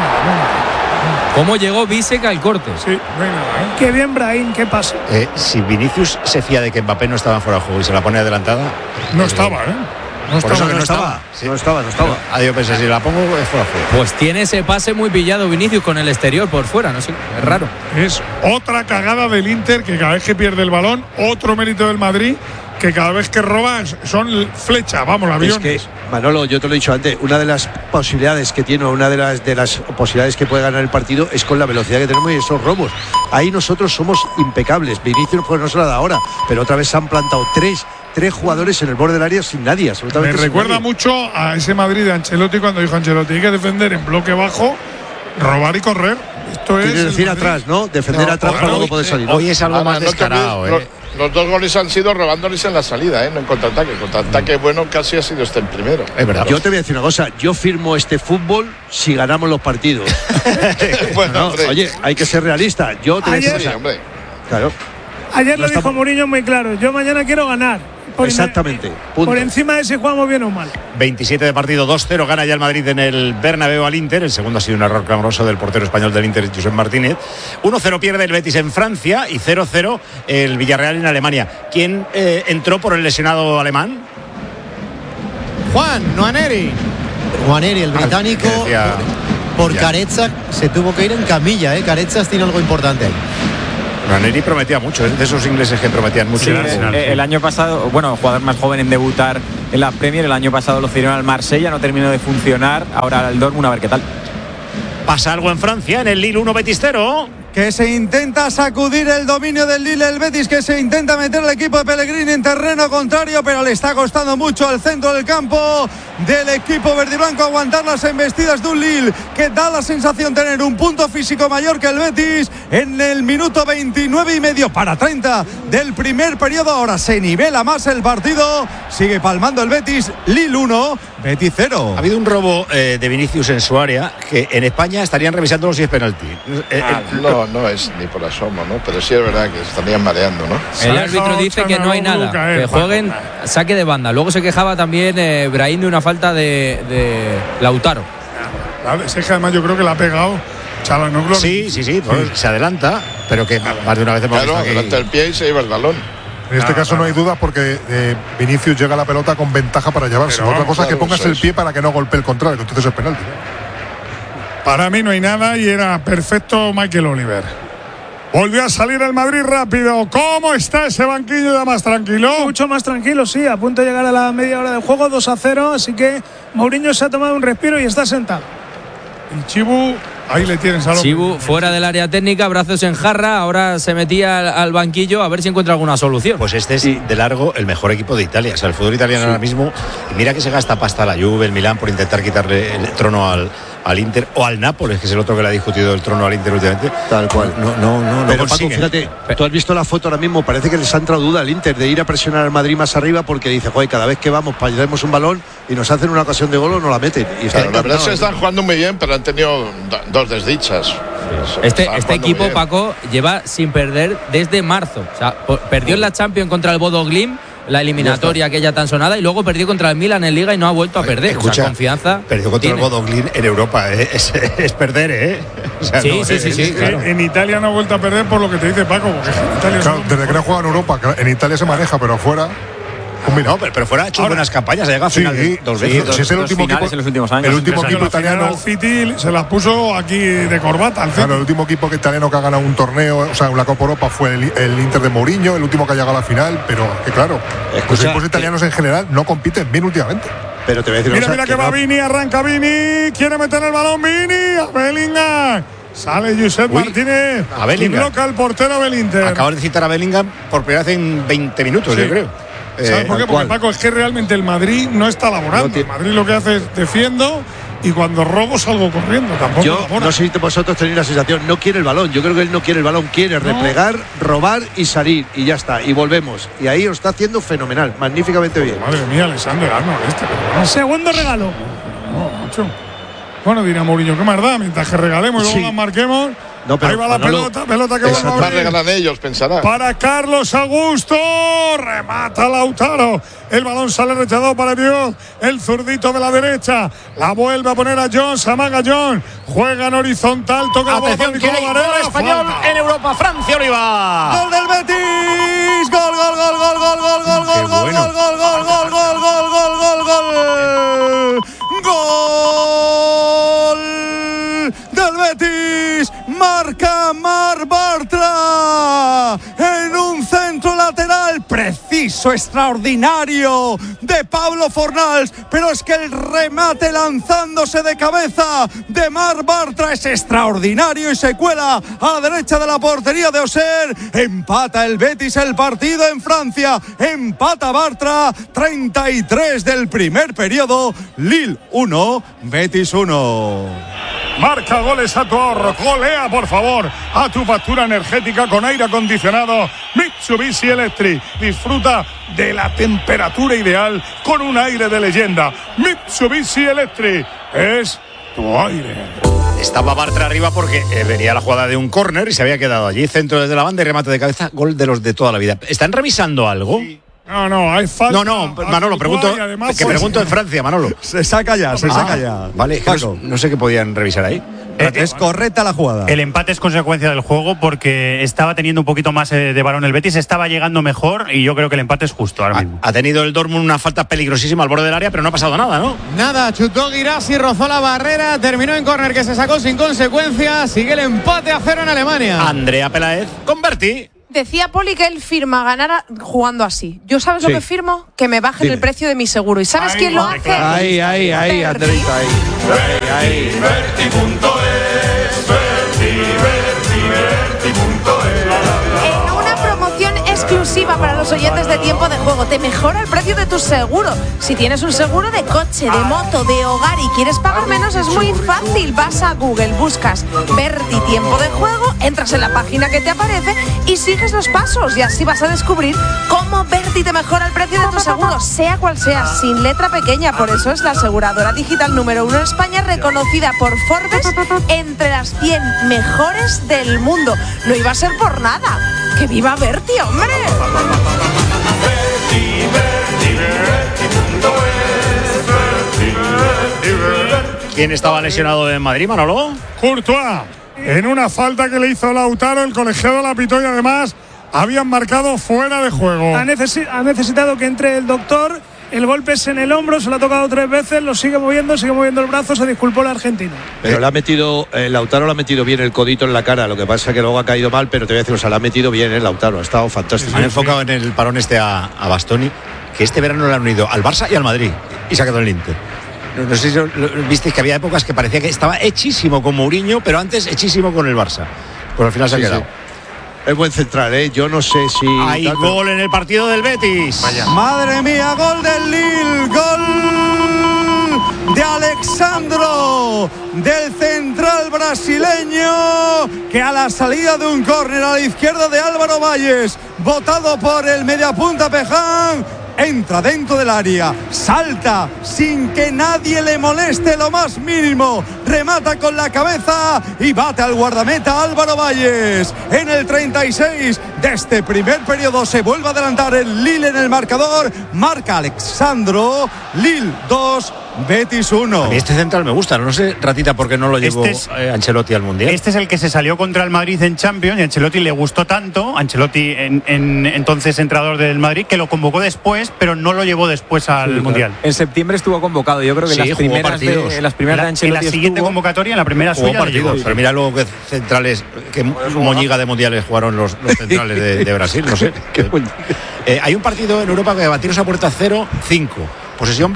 nada. ¿Cómo llegó Bisek al corte? Sí, no hay nada. Qué bien Brahim, qué pasa. Si Vinicius se fía de que Mbappé no estaba fuera de juego y se la pone adelantada. No estaba, No estaba. Adiós, pensé, si la pongo es fuera de juego. Pues tiene ese pase muy pillado Vinicius con el exterior por fuera, no sé, es raro. Es otra cagada del Inter, que cada vez que pierde el balón, otro mérito del Madrid, que cada vez que roba son flecha, vamos, aviones. Es que, Manolo, yo te lo he dicho antes, una de las posibilidades que tiene, una de las posibilidades que puede ganar el partido es con la velocidad que tenemos y esos robos. Ahí nosotros somos impecables. Vinicius pues no se la da ahora, pero otra vez se han plantado tres jugadores en el borde del área sin nadie, absolutamente. Me recuerda mucho a ese Madrid de Ancelotti cuando dijo Ancelotti: hay que defender en bloque bajo, robar y correr. Esto es decir atrás, ¿no? Defender atrás para luego poder salir. Hoy es algo más descarado. Los 2 goles han sido robándoles en la salida, no en contraataque. El contraataque bueno casi ha sido el primero. Es verdad. Yo te voy a decir una cosa, yo firmo este fútbol si ganamos los partidos. Bueno, oye, hay que ser realista. Yo te voy a decir hombre. Claro. Ayer lo dijo Mourinho muy claro: yo mañana quiero ganar. Exactamente. Por encima de si jugamos bien o mal. 27 de partido, 2-0 gana ya el Madrid en el Bernabéu al Inter. El segundo ha sido un error clamoroso del portero español del Inter, Josep Martínez. 1-0 pierde el Betis en Francia y 0-0 el Villarreal en Alemania. ¿Quién entró por el lesionado alemán? Juan Nwaneri. Nwaneri, el británico, por Caretzas se tuvo que ir en camilla. Caretzas tiene algo importante ahí. Nwaneri prometía mucho, es de esos ingleses que prometían mucho. Sí, el año pasado, bueno, jugador más joven en debutar en la Premier, el año pasado lo cedieron al Marsella, no terminó de funcionar, ahora el Dortmund, a ver qué tal. Pasa algo en Francia, en el Lille 1 Betis 0. Que se intenta sacudir el dominio del Lille, el Betis, que se intenta meter el equipo de Pellegrini en terreno contrario, pero le está costando mucho al centro del campo del equipo verdiblanco aguantar las embestidas de un Lille que da la sensación de tener un punto físico mayor que el Betis en el minuto 29 y medio para 30 del primer periodo. Ahora se nivela más el partido, sigue palmando el Betis. Lille 1, Betis 0. Ha habido un robo de Vinicius en su área que en España estarían revisándolo si es penalti. No es ni por asomo, ¿no? Pero sí es verdad que se estarían mareando, ¿no? El árbitro dice que no hay nada, que jueguen saque de banda. Luego se quejaba también Brahim de una falta de Lautaro. Claro, es que además yo creo que la ha pegado Çalhanoğlu. Sí, se adelanta, pero que más de una vez hemos visto aquí. Adelanta el pie y se lleva el balón. En este caso no hay duda porque Vinicius llega a la pelota con ventaja para llevarse. Otra cosa es que pongas el pie para que no golpee el contrario, que entonces es penalti, ¿no? Para mí no hay nada y era perfecto Michael Oliver. Volvió a salir el Madrid rápido. ¿Cómo está ese banquillo ya más tranquilo? Mucho más tranquilo, sí. A punto de llegar a la media hora del juego, 2-0. Así que Mourinho se ha tomado un respiro y está sentado. Y Chibu, ahí le tienes a Chibu fuera del área técnica, brazos en jarra. Ahora se metía al banquillo a ver si encuentra alguna solución. Pues este es de largo el mejor equipo de Italia. O sea, el fútbol italiano ahora mismo. Y mira que se gasta pasta la Juve, el Milán, por intentar quitarle el trono al Inter o al Nápoles, que es el otro que le ha discutido el trono al Inter últimamente. Tal cual. No pero Paco, fíjate, tú has visto la foto ahora mismo, parece que les ha entrado duda al Inter de ir a presionar al Madrid más arriba porque dice, joder, cada vez que vamos perdemos un balón y nos hacen una ocasión de gol o no la meten. Y claro, la verdad es que están jugando muy bien, pero han tenido dos desdichas. Este equipo, Paco, lleva sin perder desde marzo. O sea, perdió en la Champions contra el Bodo Glimt, la eliminatoria aquella tan sonada, y luego perdió contra el Milan en Liga y no ha vuelto a perder. Escucha, o sea, confianza perdió contra el Bodo Glimt en Europa, es perder, O sea, sí, claro. En Italia no ha vuelto a perder por lo que te dice Paco, porque en Italia claro, desde que no juega en Europa, en Italia se maneja, pero afuera. No, pero fuera ha hecho buenas campañas, ha llegado a final dos veces. Sí, es el último equipo en los últimos años. El último equipo italiano. El City se las puso aquí de corbata al City. Claro, el último equipo italiano que ha ganado un torneo, o sea, una Copa Europa fue el Inter de Mourinho, el último que ha llegado a la final, pero que claro, los equipos italianos en general no compiten bien últimamente. Pero te voy a decir mira que va Vini, arranca Vini, quiere meter el balón Vini, a Bellingham. Sale Josep Martínez y bloca el portero del Inter. Acabas de citar a Bellingham por primera vez en 20 minutos, yo creo. ¿Sabes por qué? Porque Paco, es que realmente el Madrid no está laborando. El Madrid lo que hace es defiendo y cuando robo salgo corriendo. Tampoco yo no sé si vosotros tenéis la sensación, no quiere el balón. Yo creo que él no quiere el balón, quiere replegar, robar y salir. Y ya está, y volvemos. Y ahí lo está haciendo fenomenal, magníficamente bien. Madre mía, Alessandro Arnold Segundo regalo. No, mucho. Bueno, dirá Mourinho, qué más da, mientras que regalemos y luego las marquemos. No, pero ahí va la pelota que va a regalar ellos, pensará. Para Carlos Augusto, remata Lautaro. El balón sale rechazado para Dios. El zurdito de la derecha. La vuelve a poner a John, se amaga John. Juega en horizontal, toca atención, la bola. Nicolás Varela, español en Europa, Francia, Oliva. Gol del Betis. Gol, gol, gol, gol, gol, gol, gol, gol, gol, gol, gol, gol, gol, gol, gol, gol, gol. Gol del Betis. Marca Marc Bartra en un centro lateral preciso, extraordinario de Pablo Fornals, pero es que el remate lanzándose de cabeza de Marc Bartra es extraordinario y se cuela a la derecha de la portería de Auxerre. Empata el Betis el partido en Francia, empata Bartra. 33 del primer periodo. Lille 1, Betis 1. Marca goles a tu ahorro, golea por favor a tu factura energética con aire acondicionado Mitsubishi Electric. Disfruta de la temperatura ideal con un aire de leyenda. Mitsubishi Electric es tu aire. Estaba Bartra arriba porque venía la jugada de un córner y se había quedado allí, centro desde la banda y remate de cabeza, gol de los de toda la vida. ¿Están revisando algo? Sí. No, hay falta. No, Manolo, pregunto en Francia, Manolo. Se saca ya. Vale, no sé qué podían revisar ahí. Es correcta la jugada. El empate es consecuencia del juego porque estaba teniendo un poquito más de balón el Betis, estaba llegando mejor y yo creo que el empate es justo ahora mismo. Ha tenido el Dortmund una falta peligrosísima al borde del área, pero no ha pasado nada, ¿no? Nada, chutó Guirassi, rozó la barrera, terminó en córner que se sacó sin consecuencias. Sigue el empate a 0 en Alemania. Andrea Peláez convertí. Decía Poli que él firma ganar jugando así. ¿Yo sabes lo que firmo? Que me bajen el precio de mi seguro. ¿Y sabes quién lo hace? Ahí, Andreita, ahí. En una promoción exclusiva para los oyentes de Tiempo de Juego, te mejora el precio de tu seguro. Si tienes un seguro de coche, de moto, de hogar y quieres pagar menos, es muy fácil. Vas a Google, buscas Berti Tiempo de Juego, entras en la página que te aparece y sigues los pasos. Y así vas a descubrir cómo Berti te mejora el precio de tu seguro, sea cual sea, sin letra pequeña. Por eso es la aseguradora digital número 1 en España, reconocida por Forbes entre las 100 mejores del mundo. No iba a ser por nada. ¡Que viva Berti, hombre! ¿Quién estaba lesionado en Madrid, Manolo? Courtois, en una falta que le hizo Lautaro, el colegiado la pitó y además habían marcado fuera de juego. Ha necesitado que entre el doctor. El golpe es en el hombro, se lo ha tocado 3 veces, lo sigue moviendo el brazo, se disculpó el argentino. Pero le ha metido, Lautaro le ha metido bien el codito en la cara, lo que pasa es que luego ha caído mal, pero te voy a decir, le ha metido bien Lautaro, ha estado fantástico. Han enfocado en el parón a Bastoni, que este verano le han unido al Barça y al Madrid, y se ha quedado en el Inter. No sé si visteis que había épocas que parecía que estaba hechísimo con Mourinho, pero antes hechísimo con el Barça. Pues al final se ha quedado. Sí. Es buen central, Yo no sé si... Hay gol en el partido del Betis. Vaya. Madre mía, gol del Lille, gol de Alexandro, del central brasileño, que a la salida de un córner a la izquierda de Álvaro Valles, botado por el mediapunta Peján, entra dentro del área, salta sin que nadie le moleste lo más mínimo, remata con la cabeza y bate al guardameta Álvaro Valles. En el 36 de este primer periodo se vuelve a adelantar el Lille en el marcador, marca Alexandro, Lille 2, Betis 1. A mí este central me gusta, no sé, Ratita, por qué no lo llevó Ancelotti al Mundial. Este es el que se salió contra el Madrid en Champions y a Ancelotti le gustó tanto, Ancelotti entonces entrenador del Madrid, que lo convocó después, pero no lo llevó después al Mundial. Claro. En septiembre estuvo convocado, yo creo que las primeras de Ancelotti. En la siguiente convocatoria, en la primera suya, partidos, pero mira luego que centrales, que moñiga de mundiales jugaron los centrales de Brasil, no sé. Hay un partido en Europa que batiros a puerta 0-5, posesión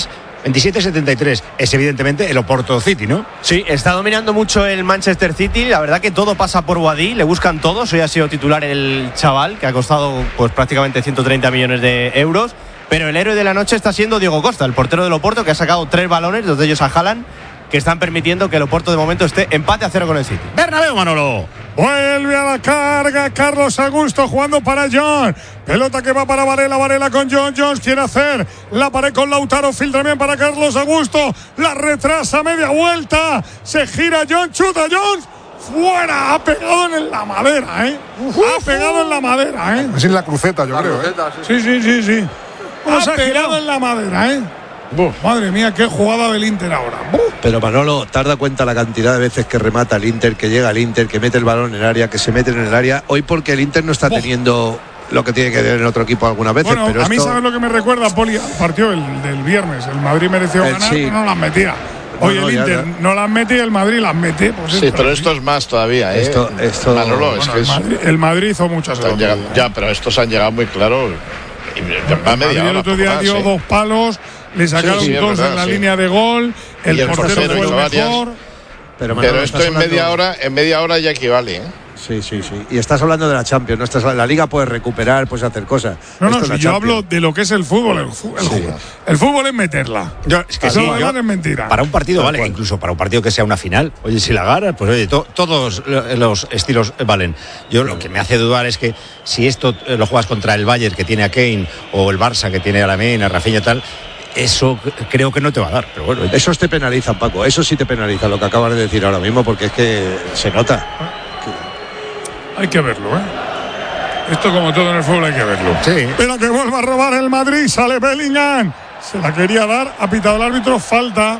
27-73, es evidentemente el Oporto City, ¿no? Sí, está dominando mucho el Manchester City, la verdad que todo pasa por Boadí, le buscan todos, hoy ha sido titular el chaval, que ha costado pues prácticamente 130 millones de euros, pero el héroe de la noche está siendo Diego Costa, el portero del Oporto, que ha sacado 3 balones, 2 de ellos a Haaland, que están permitiendo que el Oporto de momento esté empate a 0 con el City. Bernabéu, Manolo. Vuelve a la carga Carlos Augusto jugando para John. Pelota que va para Varela con John. Jones quiere hacer la pared con Lautaro. Filtra bien para Carlos Augusto. La retrasa media vuelta. Se gira John. Chuta Jones. Fuera. Ha pegado en la madera, Ha pegado en la madera, Es en la cruceta, yo creo. Sí. Ha pegado en la madera, Madre mía, qué jugada del Inter ahora. Pero Manolo, ¿te has dado cuenta la cantidad de veces que remata el Inter, que llega el Inter, que mete el balón en el área, que se mete en el área? Hoy porque el Inter no está teniendo lo que tiene que tener en otro equipo algunas veces. Bueno, pero a mí sabes lo que me recuerda, Poli, al partido del viernes. El Madrid mereció ganar, pero no las metía. Hoy el Inter no las mete y el Madrid las mete. Pues sí, pero esto es más todavía, Esto Manolo, es que el Madrid hizo muchas cosas. Ya, pero estos han llegado muy claro. El Madrid el otro día dio 2 palos. Le sacaron 2 en la línea de gol. El portero fue mejor. Pero esto en media hora ya equivale, Sí. Y estás hablando de la Champions, no la Liga puede recuperar, puedes hacer cosas. Si yo hablo de lo que es el fútbol. El fútbol es meterla. Es que es mentira. Para un partido vale, incluso para un partido que sea una final. Oye, si la ganas, pues oye, todos los estilos valen. Yo lo que me hace dudar es que si esto lo juegas contra el Bayern, que tiene a Kane, o el Barça, que tiene a Lamine, a Rafinha y tal, eso creo que no te va a dar, pero bueno. Esos te penalizan, Paco, eso sí te penaliza, lo que acabas de decir ahora mismo, porque es que se nota. Hay que verlo, Esto, como todo en el fútbol, hay que verlo. Sí. Pero que vuelva a robar el Madrid. Sale Bellingham. Se la quería dar. Ha pitado el árbitro. Falta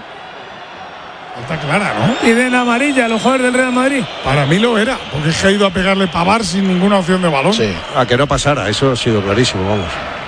clara, ¿no? Piden amarilla a los jugadores del Real Madrid. Para mí lo era, porque es que ha ido a pegarle Pavard sin ninguna opción de balón. Sí, a que no pasara, eso ha sido clarísimo, vamos.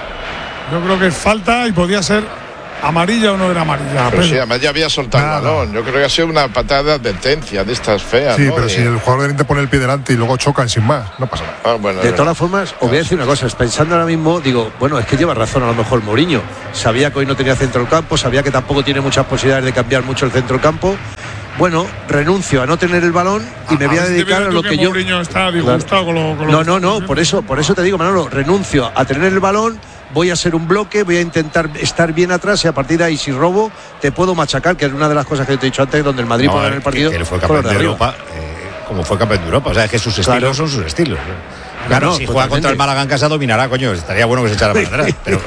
Yo creo que es falta y podía ser amarilla o no era amarilla. Pero sí, además ya había soltado el balón. Yo creo que ha sido una patada de advertencia de estas feas. Sí, ¿no? pero si el jugador del Inter pone el pie delante y luego chocan sin más, no pasa nada. Bueno, de todas formas, os voy a decir una cosa, pensando ahora mismo, digo, bueno, es que lleva razón a lo mejor Mourinho. Sabía que hoy no tenía centro del campo, sabía que tampoco tiene muchas posibilidades de cambiar mucho el centro del campo. Bueno, renuncio a no tener el balón y me voy a dedicar a lo que yo. Mourinho está disgustado con lo No, por eso te digo, Manolo, renuncio a tener el balón. Voy a ser un bloque, voy a intentar estar bien atrás y a partir de ahí, si robo, te puedo machacar, que es una de las cosas que te he dicho antes, donde el Madrid puede ganar el partido. Que él fue campeón de Europa, como fue campeón de Europa. O sea, es que sus estilos son sus estilos. Claro, si juega contra el Málaga en casa, dominará, coño. Estaría bueno que se echara para atrás. Pero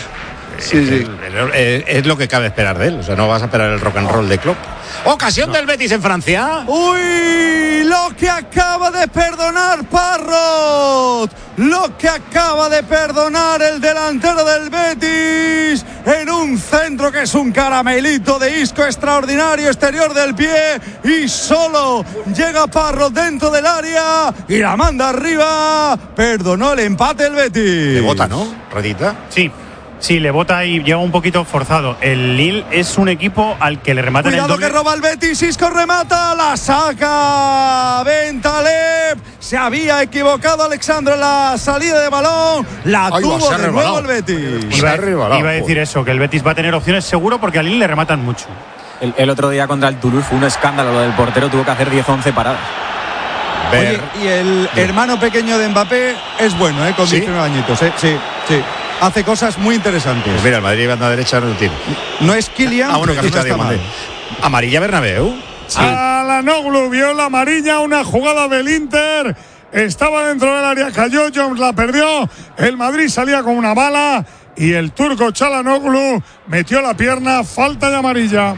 sí. Es lo que cabe esperar de él. O sea, no vas a esperar el rock and roll de Klopp. Ocasión del Betis en Francia. ¡Uy! Lo que acaba de perdonar Parrot. Lo que acaba de perdonar el delantero del Betis en un centro que es un caramelito de Isco extraordinario, exterior del pie, y solo llega Parrot dentro del área y la manda arriba. Perdonó el empate el Betis. Le bota, ¿no? Redita. Sí, le bota y llega un poquito forzado. El Lille es un equipo al que le rematan el doble. Cuidado que roba el Betis, Isco remata, la saca Bentaleb. Se había equivocado Alexandro en la salida de balón. La tuvo de nuevo el Betis. Iba a decir eso, que el Betis va a tener opciones seguro porque al Lille le rematan mucho. El otro día contra el Toulouse fue un escándalo lo del portero, tuvo que hacer 10-11 paradas. Oye, y el hermano pequeño de Mbappé es bueno, con 19 añitos, sí. Hace cosas muy interesantes. Pues mira, el Madrid banda derecha no lo tiene. No es Kylian, bueno, que no está mal. Amarilla Bernabéu. Sí. Alanoglu vio la amarilla, una jugada del Inter. Estaba dentro del área, cayó, Jones la perdió. El Madrid salía con una bala y el turco Çalhanoğlu metió la pierna, falta de amarilla.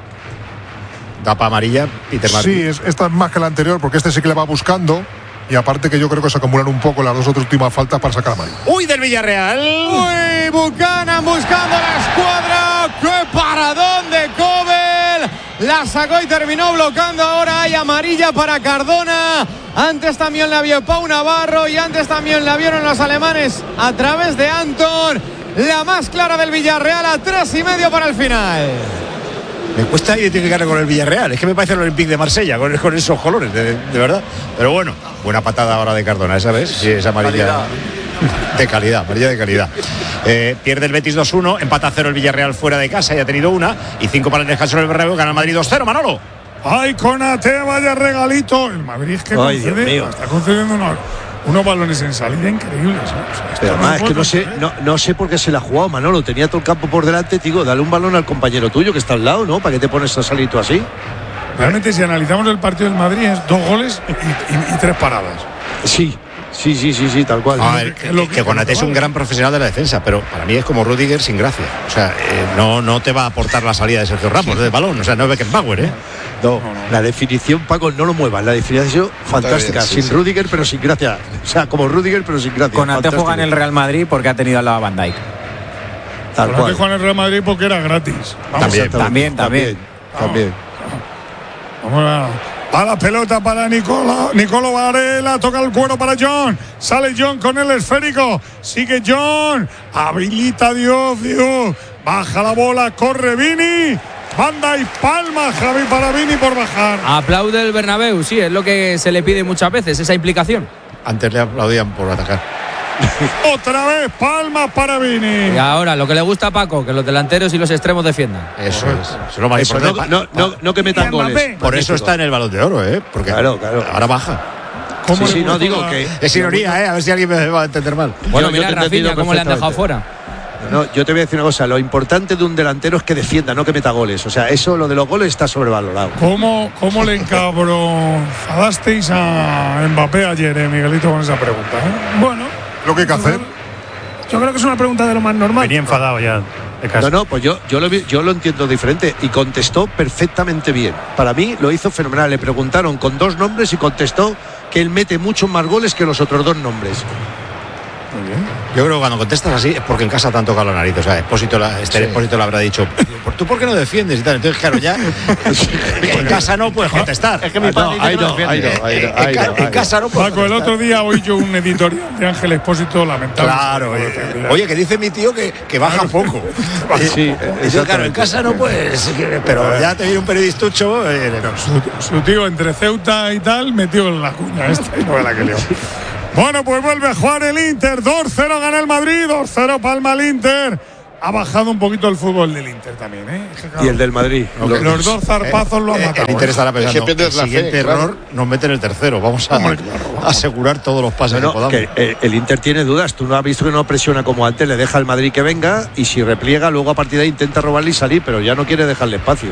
Tapa amarilla, Peter Martin. Sí, esta es más que la anterior porque este sí que le va buscando. Y aparte que yo creo que se acumulan un poco las dos otras últimas faltas para sacar a Madrid. ¡Uy, del Villarreal! ¡Uy, Buchanan buscando la escuadra! ¡Qué paradón de Kobel! La sacó y terminó bloqueando. Ahora hay amarilla para Cardona. Antes también la vio Pau Navarro y antes también la vieron los alemanes a través de Anton. La más clara del Villarreal a 3,5 para el final. Me cuesta identificarle con el Villarreal. Es que me parece el Olympique de Marsella con esos colores, de verdad. Pero bueno, buena patada ahora de Cardona, ¿sabes? Sí, esa amarilla de calidad, amarilla de calidad. Pierde el Betis 2-1, empata 0 el Villarreal fuera de casa, ya ha tenido una, y 5 para el descanso del Bernabéu, gana el Madrid 2-0, Manolo. ¡Ay, Konaté, vaya regalito! El Madrid es que está concediendo unos balones en salida increíbles. Pero además es que no sé por qué se la ha jugado, Manolo. Tenía todo el campo por delante, digo, dale un balón al compañero tuyo que está al lado, ¿no? ¿Para qué te pones a salir tú así? Realmente, si analizamos el partido del Madrid, es 2 goles y 3 paradas. Sí, tal cual. A ver, que Konaté es un gran profesional de la defensa, pero para mí es como Rüdiger sin gracia. O sea, no te va a aportar la salida de Sergio Ramos del balón. O sea, no es Beckenbauer, No, la definición, Paco, no lo muevas. La definición fantástica, bien, sin Rüdiger, pero sin gracia. O sea, como Rüdiger, pero sin gracia. Konaté juega en el Real Madrid porque ha tenido al lado a Van Dijk. Konaté juega en el Real Madrid porque era gratis. También. Vamos a la pelota para Nicolo Varela, toca el cuero para John, sale John con el esférico, sigue John, habilita Dios, baja la bola, corre Vini, banda y palma Javi para Vini por bajar. Aplaude el Bernabéu, sí, es lo que se le pide muchas veces, esa implicación. Antes le aplaudían por atacar. Otra vez palmas para Vini. Y ahora lo que le gusta a Paco, que los delanteros y los extremos defiendan. Eso es lo más importante. No que metan goles. Por eso está en el Balón de Oro, porque claro. Ahora baja. No digo que es ironía, a ver si alguien me va a entender mal. Bueno, mira Rafinha cómo le han dejado fuera. No, yo te voy a decir una cosa, lo importante de un delantero es que defienda, no que meta goles. O sea, eso, lo de los goles está sobrevalorado. ¿Cómo le encabronasteis a Mbappé ayer, Miguelito, con esa pregunta? Bueno, lo que hay que hacer. Yo creo que es una pregunta de lo más normal. Venía enfadado ya. Pues yo lo entiendo diferente y contestó perfectamente bien. Para mí lo hizo fenomenal. Le preguntaron con 2 nombres y contestó que él mete muchos más goles que los otros 2 nombres. Yo creo que cuando contestas así es porque en casa te han tocado la nariz. O sea, Expósito le habrá dicho, ¿tú por qué no defiendes? Y tal. Entonces, claro, ya en casa no puedes contestar. Es que mi padre en casa no puedes Paco, el otro día oí yo un editorial de Ángel Expósito lamentable. Claro, oye, que dice mi tío que baja poco. Sí, claro, en casa no puedes. Pero ya te viene un periodistucho. Su tío entre Ceuta y tal metió en la cuña esta y no ve la que lió. Bueno, pues vuelve a jugar el Inter. 2-0 gana el Madrid, 2-0 palma el Inter. Ha bajado un poquito el fútbol del Inter también, ¿eh? Y el del Madrid. Los dos zarpazos lo han matado. El Inter estará pensando, el siguiente error nos mete en el tercero. Vamos a asegurar todos los pases que podamos. Que el Inter tiene dudas. Tú no has visto que no presiona como antes. Le deja al Madrid que venga y si repliega, luego a partir de ahí intenta robarle y salir, pero ya no quiere dejarle espacio.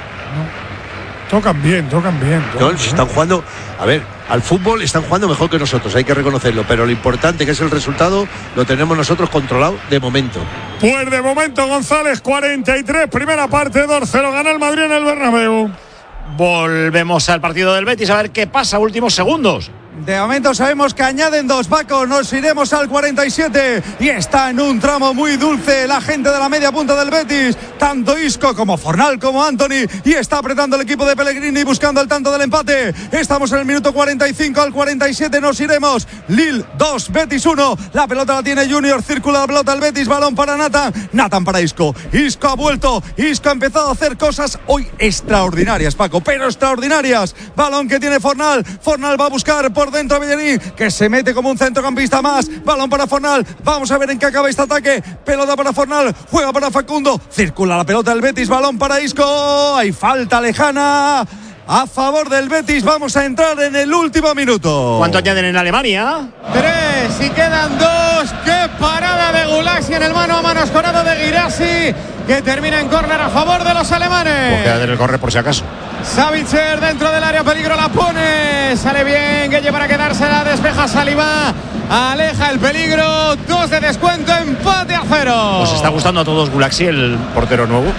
Tocan bien. No, si están jugando, a ver, al fútbol están jugando mejor que nosotros, hay que reconocerlo, pero lo importante que es el resultado lo tenemos nosotros controlado de momento. Pues de momento, González, 43, primera parte, 2-0 gana el Madrid en el Bernabéu. Volvemos al partido del Betis a ver qué pasa, últimos segundos. De momento sabemos que añaden 2, Paco. Nos iremos al 47 y está en un tramo muy dulce la gente de la media punta del Betis, tanto Isco como Fornal como Anthony, y está apretando el equipo de Pellegrini buscando el tanto del empate. Estamos en el minuto 45, al 47 nos iremos. Lille 2, Betis 1. La pelota la tiene Junior, circula la pelota al Betis, balón para Nathan para Isco. Isco ha vuelto, Isco ha empezado a hacer cosas hoy extraordinarias, Paco, pero extraordinarias. Balón que tiene Fornal va a buscar por dentro a Bellerín, que se mete como un centrocampista más. Balón para Fornal, vamos a ver en qué acaba este ataque. Pelota para Fornal, juega para Facundo, circula la pelota del Betis, balón para Isco. Hay falta lejana a favor del Betis. Vamos a entrar en el último minuto. ¿Cuánto añaden en Alemania? 3 y quedan 2. ¡Qué parada de Gulasi en el mano a mano escorado de Guirassi, que termina en córner a favor de los alemanes! Pues queda en el córner por si acaso. Savitzer dentro del área, peligro, la pone, sale bien, Gueye para quedársela, despeja Saliba, aleja el peligro, 2 de descuento, empate a 0. ¿Os está gustando a todos Gulaxi, el portero nuevo?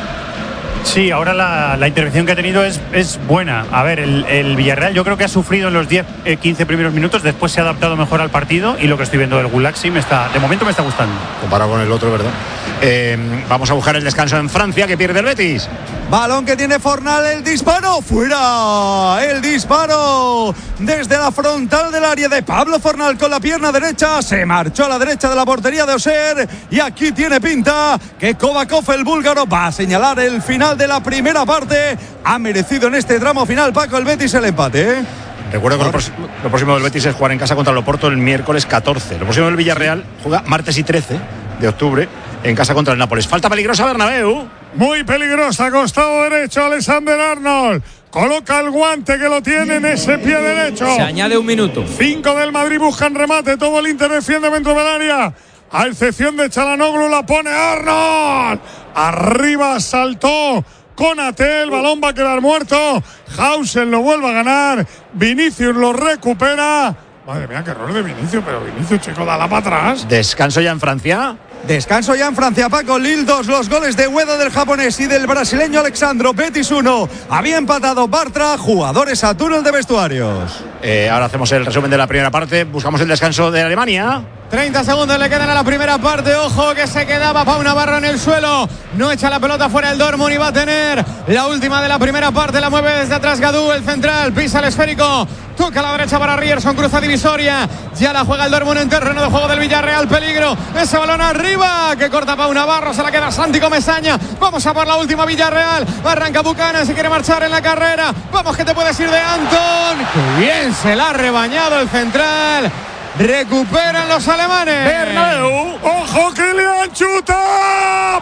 Sí, ahora la intervención que ha tenido es buena. A ver, el Villarreal yo creo que ha sufrido en los 10-15 primeros minutos, después se ha adaptado mejor al partido y lo que estoy viendo del Gulaxi de momento me está gustando. Comparado con el otro, ¿verdad? Vamos a buscar el descanso en Francia, que pierde el Betis. Balón que tiene Fornal, el disparo, fuera, el disparo desde la frontal del área de Pablo Fornal con la pierna derecha, se marchó a la derecha de la portería de Oser y aquí tiene pinta que Kovakov, el búlgaro, va a señalar el final de la primera parte. Ha merecido en este tramo final, Paco, el Betis el empate, ¿eh? Recuerdo que lo próximo del Betis es jugar en casa contra el Oporto el miércoles 14. Lo próximo del Villarreal juega martes y 13 de octubre en casa contra el Nápoles. Falta peligrosa Bernabéu. Muy peligrosa, costado derecho, Alexander Arnold. Coloca el guante que lo tiene en ese pie derecho. Se añade un minuto. 5 del Madrid buscan remate. Todo el Inter defiende dentro del área. A excepción de Çalhanoğlu, la pone Arnold. Arriba saltó Konaté, el balón va a quedar muerto. Hausen lo vuelve a ganar. Vinicius lo recupera. Madre mía, qué error de Vinicius, pero Vinicius, chico, dala para atrás. ¿Descanso ya en Francia? Descanso ya en Francia, Paco. Lille 2, los goles de Ueda del japonés y del brasileño Alexandro. Betis 1. Había empatado Bartra, jugadores a túnel de vestuarios. Ahora hacemos el resumen de la primera parte. Buscamos el descanso de Alemania. 30 segundos le quedan a la primera parte. Ojo que se quedaba Pau Navarro en el suelo. No echa la pelota fuera el Dortmund y va a tener la última de la primera parte. La mueve desde atrás Gadú, el central. Pisa el esférico. Toca a la derecha para Ryerson. Cruza divisoria. Ya la juega el Dortmund en terreno de juego del Villarreal. Peligro. Ese balón arriba que corta Pau Navarro. Se la queda Santi Comesaña. Vamos a por la última Villarreal. Arranca Buchanan. Se quiere marchar en la carrera. Vamos que te puedes ir de Anton. Qué bien se la ha rebañado el central. Recuperan los alemanes. Bernabéu. Ojo que le han chutado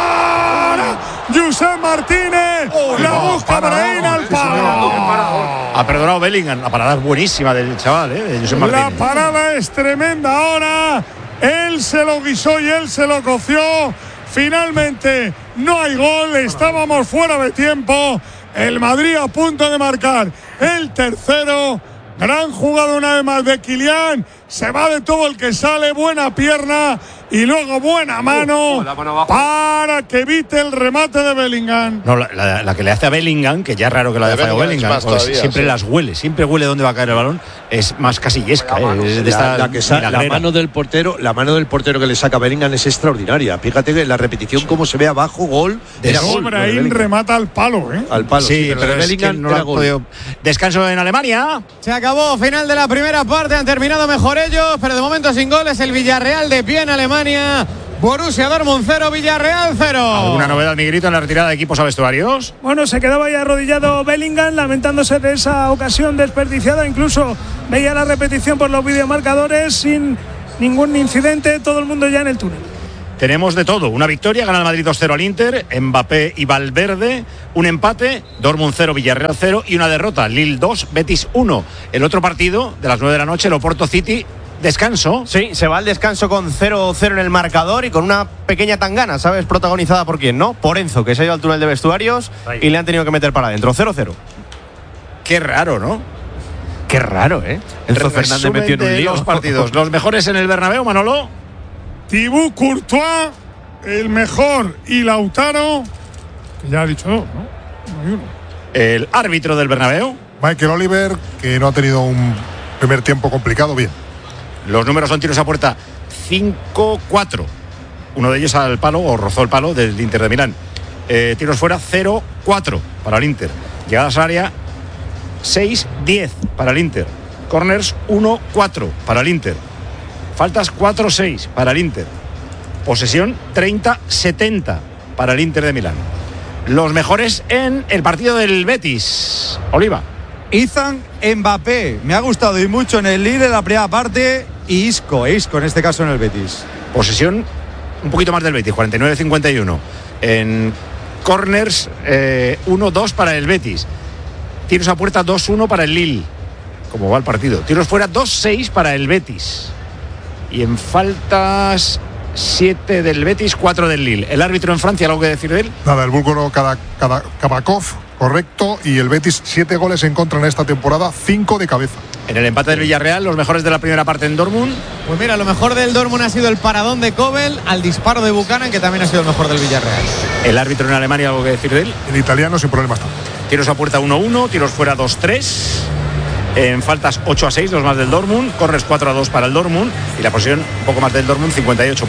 para Josep Martínez. La busca Brahim al palo. Ha perdonado Bellingham. La parada es buenísima del chaval, de Josep Martínez. La parada es tremenda ahora. Él se lo guisó y él se lo coció. Finalmente no hay gol. Estábamos fuera de tiempo. El Madrid a punto de marcar el tercero. Gran jugada una vez más de Kylian. Se va de todo el que sale. Buena pierna. y luego buena mano para que evite el remate de Bellingham. No, la que le hace a Bellingham, que ya es raro que la haya fallado Bellingham, siempre las huele, siempre huele dónde va a caer el balón, es más casillesca. La mano del portero que le saca a Bellingham es extraordinaria. Fíjate que la repetición cómo se ve abajo, gol. Ibrahim remata al palo, Al palo, sí, pero Bellingham no lo ha podido. Descanso en Alemania. Se acabó, final de la primera parte, han terminado mejor ellos, pero de momento sin goles. El Villarreal de pie en Alemania. Borussia Dortmund 0, Villarreal 0. ¿Alguna novedad, Miguelito, en la retirada de equipos a vestuarios? Bueno, se quedaba ahí arrodillado Bellingham, lamentándose de esa ocasión desperdiciada. Incluso veía la repetición por los videomarcadores sin ningún incidente. Todo el mundo ya en el túnel. Tenemos de todo. Una victoria, gana el Madrid 2-0 al Inter, Mbappé y Valverde. Un empate, Dortmund 0, Villarreal 0. Y una derrota, Lille 2, Betis 1. El otro partido de las 9 de la noche, el Oporto City. Descanso. Sí, se va al descanso con 0-0 en el marcador y con una pequeña tangana, ¿sabes? Protagonizada por quién, ¿no? Por Enzo, que se ha ido al túnel de vestuarios y le han tenido que meter para adentro. 0-0. Qué raro, ¿no? Qué raro, ¿eh? Enzo Fernández metió en un lío. Los partidos. Los mejores en el Bernabéu, Manolo. Thibaut Courtois, el mejor, y Lautaro, que ya ha dicho dos, ¿no? No hay uno. El árbitro del Bernabéu. Michael Oliver, que no ha tenido un primer tiempo complicado, bien. Los números son tiros a puerta 5-4. Uno de ellos al palo, o rozó el palo, del Inter de Milán. Tiros fuera 0-4 para el Inter. Llegadas al área 6-10 para el Inter. Corners 1-4 para el Inter. Faltas 4-6 para el Inter. Posesión 30-70 para el Inter de Milán. Los mejores en el partido del Betis. Oliva. Ethan Mbappé, me ha gustado y mucho en el Lille en la primera parte, y Isco en este caso en el Betis. Posesión un poquito más del Betis, 49-51. En corners 1-2 para el Betis. Tiros a puerta 2-1 para el Lille. ¿Cómo va el partido? Tiros fuera 2-6 para el Betis. Y en faltas 7 del Betis, 4 del Lille. El árbitro en Francia, ¿algo que decir de él? Nada, el búlgaro Kabakov, correcto, y el Betis 7 goles en contra en esta temporada, 5 de cabeza. En el empate del Villarreal, los mejores de la primera parte en Dortmund. Pues mira, lo mejor del Dortmund ha sido el paradón de Kobel al disparo de Buchanan, que también ha sido el mejor del Villarreal. El árbitro en Alemania, ¿algo que decir de él? El italiano sin problemas también. Tiros a puerta 1-1, tiros fuera 2-3. En faltas 8-6, dos más del Dortmund. Corners 4-2 para el Dortmund. Y la posición un poco más del Dortmund, 58%.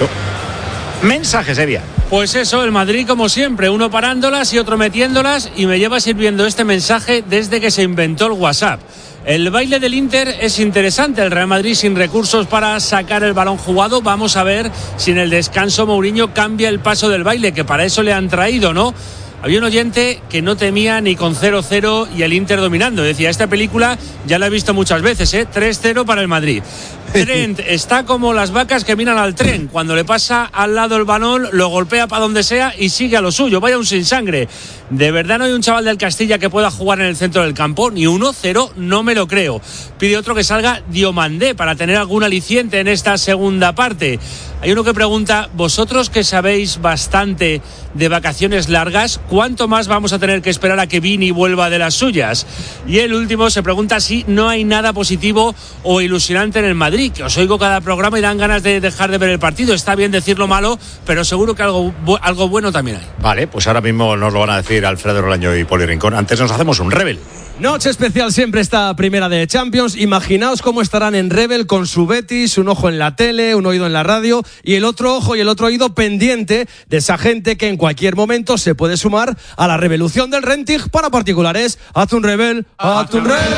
Mensajes, Evia. Pues eso, el Madrid como siempre, uno parándolas y otro metiéndolas, y me lleva sirviendo este mensaje desde que se inventó el WhatsApp. El baile del Inter es interesante, el Real Madrid sin recursos para sacar el balón jugado. Vamos a ver si en el descanso Mourinho cambia el paso del baile, que para eso le han traído, ¿no? Había un oyente que no temía ni con 0-0 y el Inter dominando. Decía, esta película ya la he visto muchas veces, 3-0 para el Madrid. Trent está como las vacas que miran al tren. Cuando le pasa al lado el balón, lo golpea para donde sea y sigue a lo suyo. Vaya un sin sangre. ¿De verdad no hay un chaval del Castilla que pueda jugar en el centro del campo? Ni 1-0, no me lo creo. Pide otro que salga Diomandé para tener algún aliciente en esta segunda parte. Hay uno que pregunta, vosotros que sabéis bastante de vacaciones largas, ¿cuánto más vamos a tener que esperar a que Vini vuelva de las suyas? Y el último se pregunta si no hay nada positivo o ilusionante en el Madrid, que os oigo cada programa y dan ganas de dejar de ver el partido. Está bien decirlo malo, pero seguro que algo bueno también hay. Vale, pues ahora mismo nos lo van a decir Alfredo Rolaño y Poli Rincón. Antes nos hacemos un Rebel. Noche especial siempre esta primera de Champions. Imaginaos cómo estarán en Rebel con su Betis, un ojo en la tele, un oído en la radio y el otro ojo y el otro oído pendiente de esa gente que en cualquier momento se puede sumar a la revolución del renting para particulares. Haz un Rebel, haz un Rebel.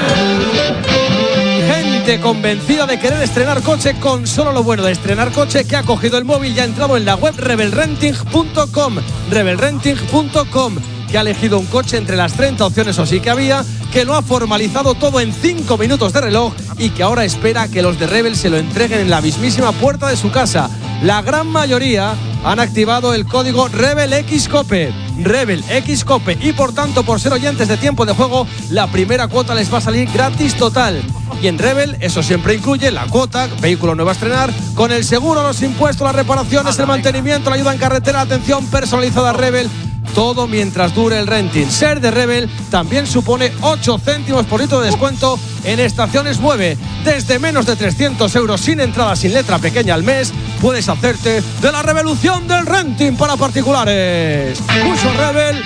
Gente convencida de querer estrenar coche con solo lo bueno de estrenar coche, que ha cogido el móvil y ha entrado en la web rebelrenting.com. Rebelrenting.com, que ha elegido un coche entre las 30 opciones o sí que había, que lo ha formalizado todo en 5 minutos de reloj y que ahora espera que los de Rebel se lo entreguen en la mismísima puerta de su casa. La gran mayoría han activado el código RebelXCope. RebelXCope, y por tanto, por ser oyentes de Tiempo de Juego, la primera cuota les va a salir gratis total. Y en Rebel eso siempre incluye la cuota, vehículo nuevo a estrenar, con el seguro, los impuestos, las reparaciones, el mantenimiento, la ayuda en carretera, atención personalizada Rebel. Todo mientras dure el renting. Ser de Rebel también supone 8 céntimos por litro de descuento en estaciones Mueve. Desde menos de 300 euros sin entrada, sin letra pequeña al mes, puedes hacerte de la revolución del renting para particulares. Pulso Rebel.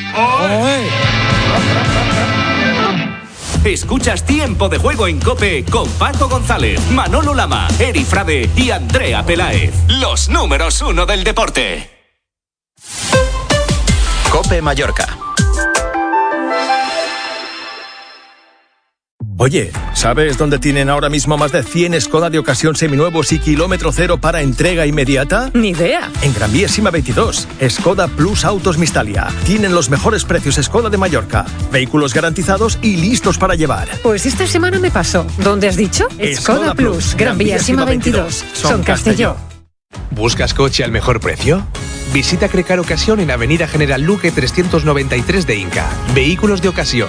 Escuchas Tiempo de Juego en COPE con Paco González, Manolo Lama, Eri Frade y Andrea Peláez. Los números 1 del deporte. COPE Mallorca. Oye, ¿sabes dónde tienen ahora mismo más de 100 Skoda de ocasión seminuevos y kilómetro cero para entrega inmediata? Ni idea. En Gran Vía Sima 22, Skoda Plus Autos Mistalia. Tienen los mejores precios Skoda de Mallorca. Vehículos garantizados y listos para llevar. Pues esta semana me pasó. ¿Dónde has dicho? Skoda Plus, Gran Vía Sima 22. Son Castelló. ¿Buscas coche al mejor precio? Visita Crecar Ocasión en Avenida General Luque 393 de Inca. Vehículos de ocasión,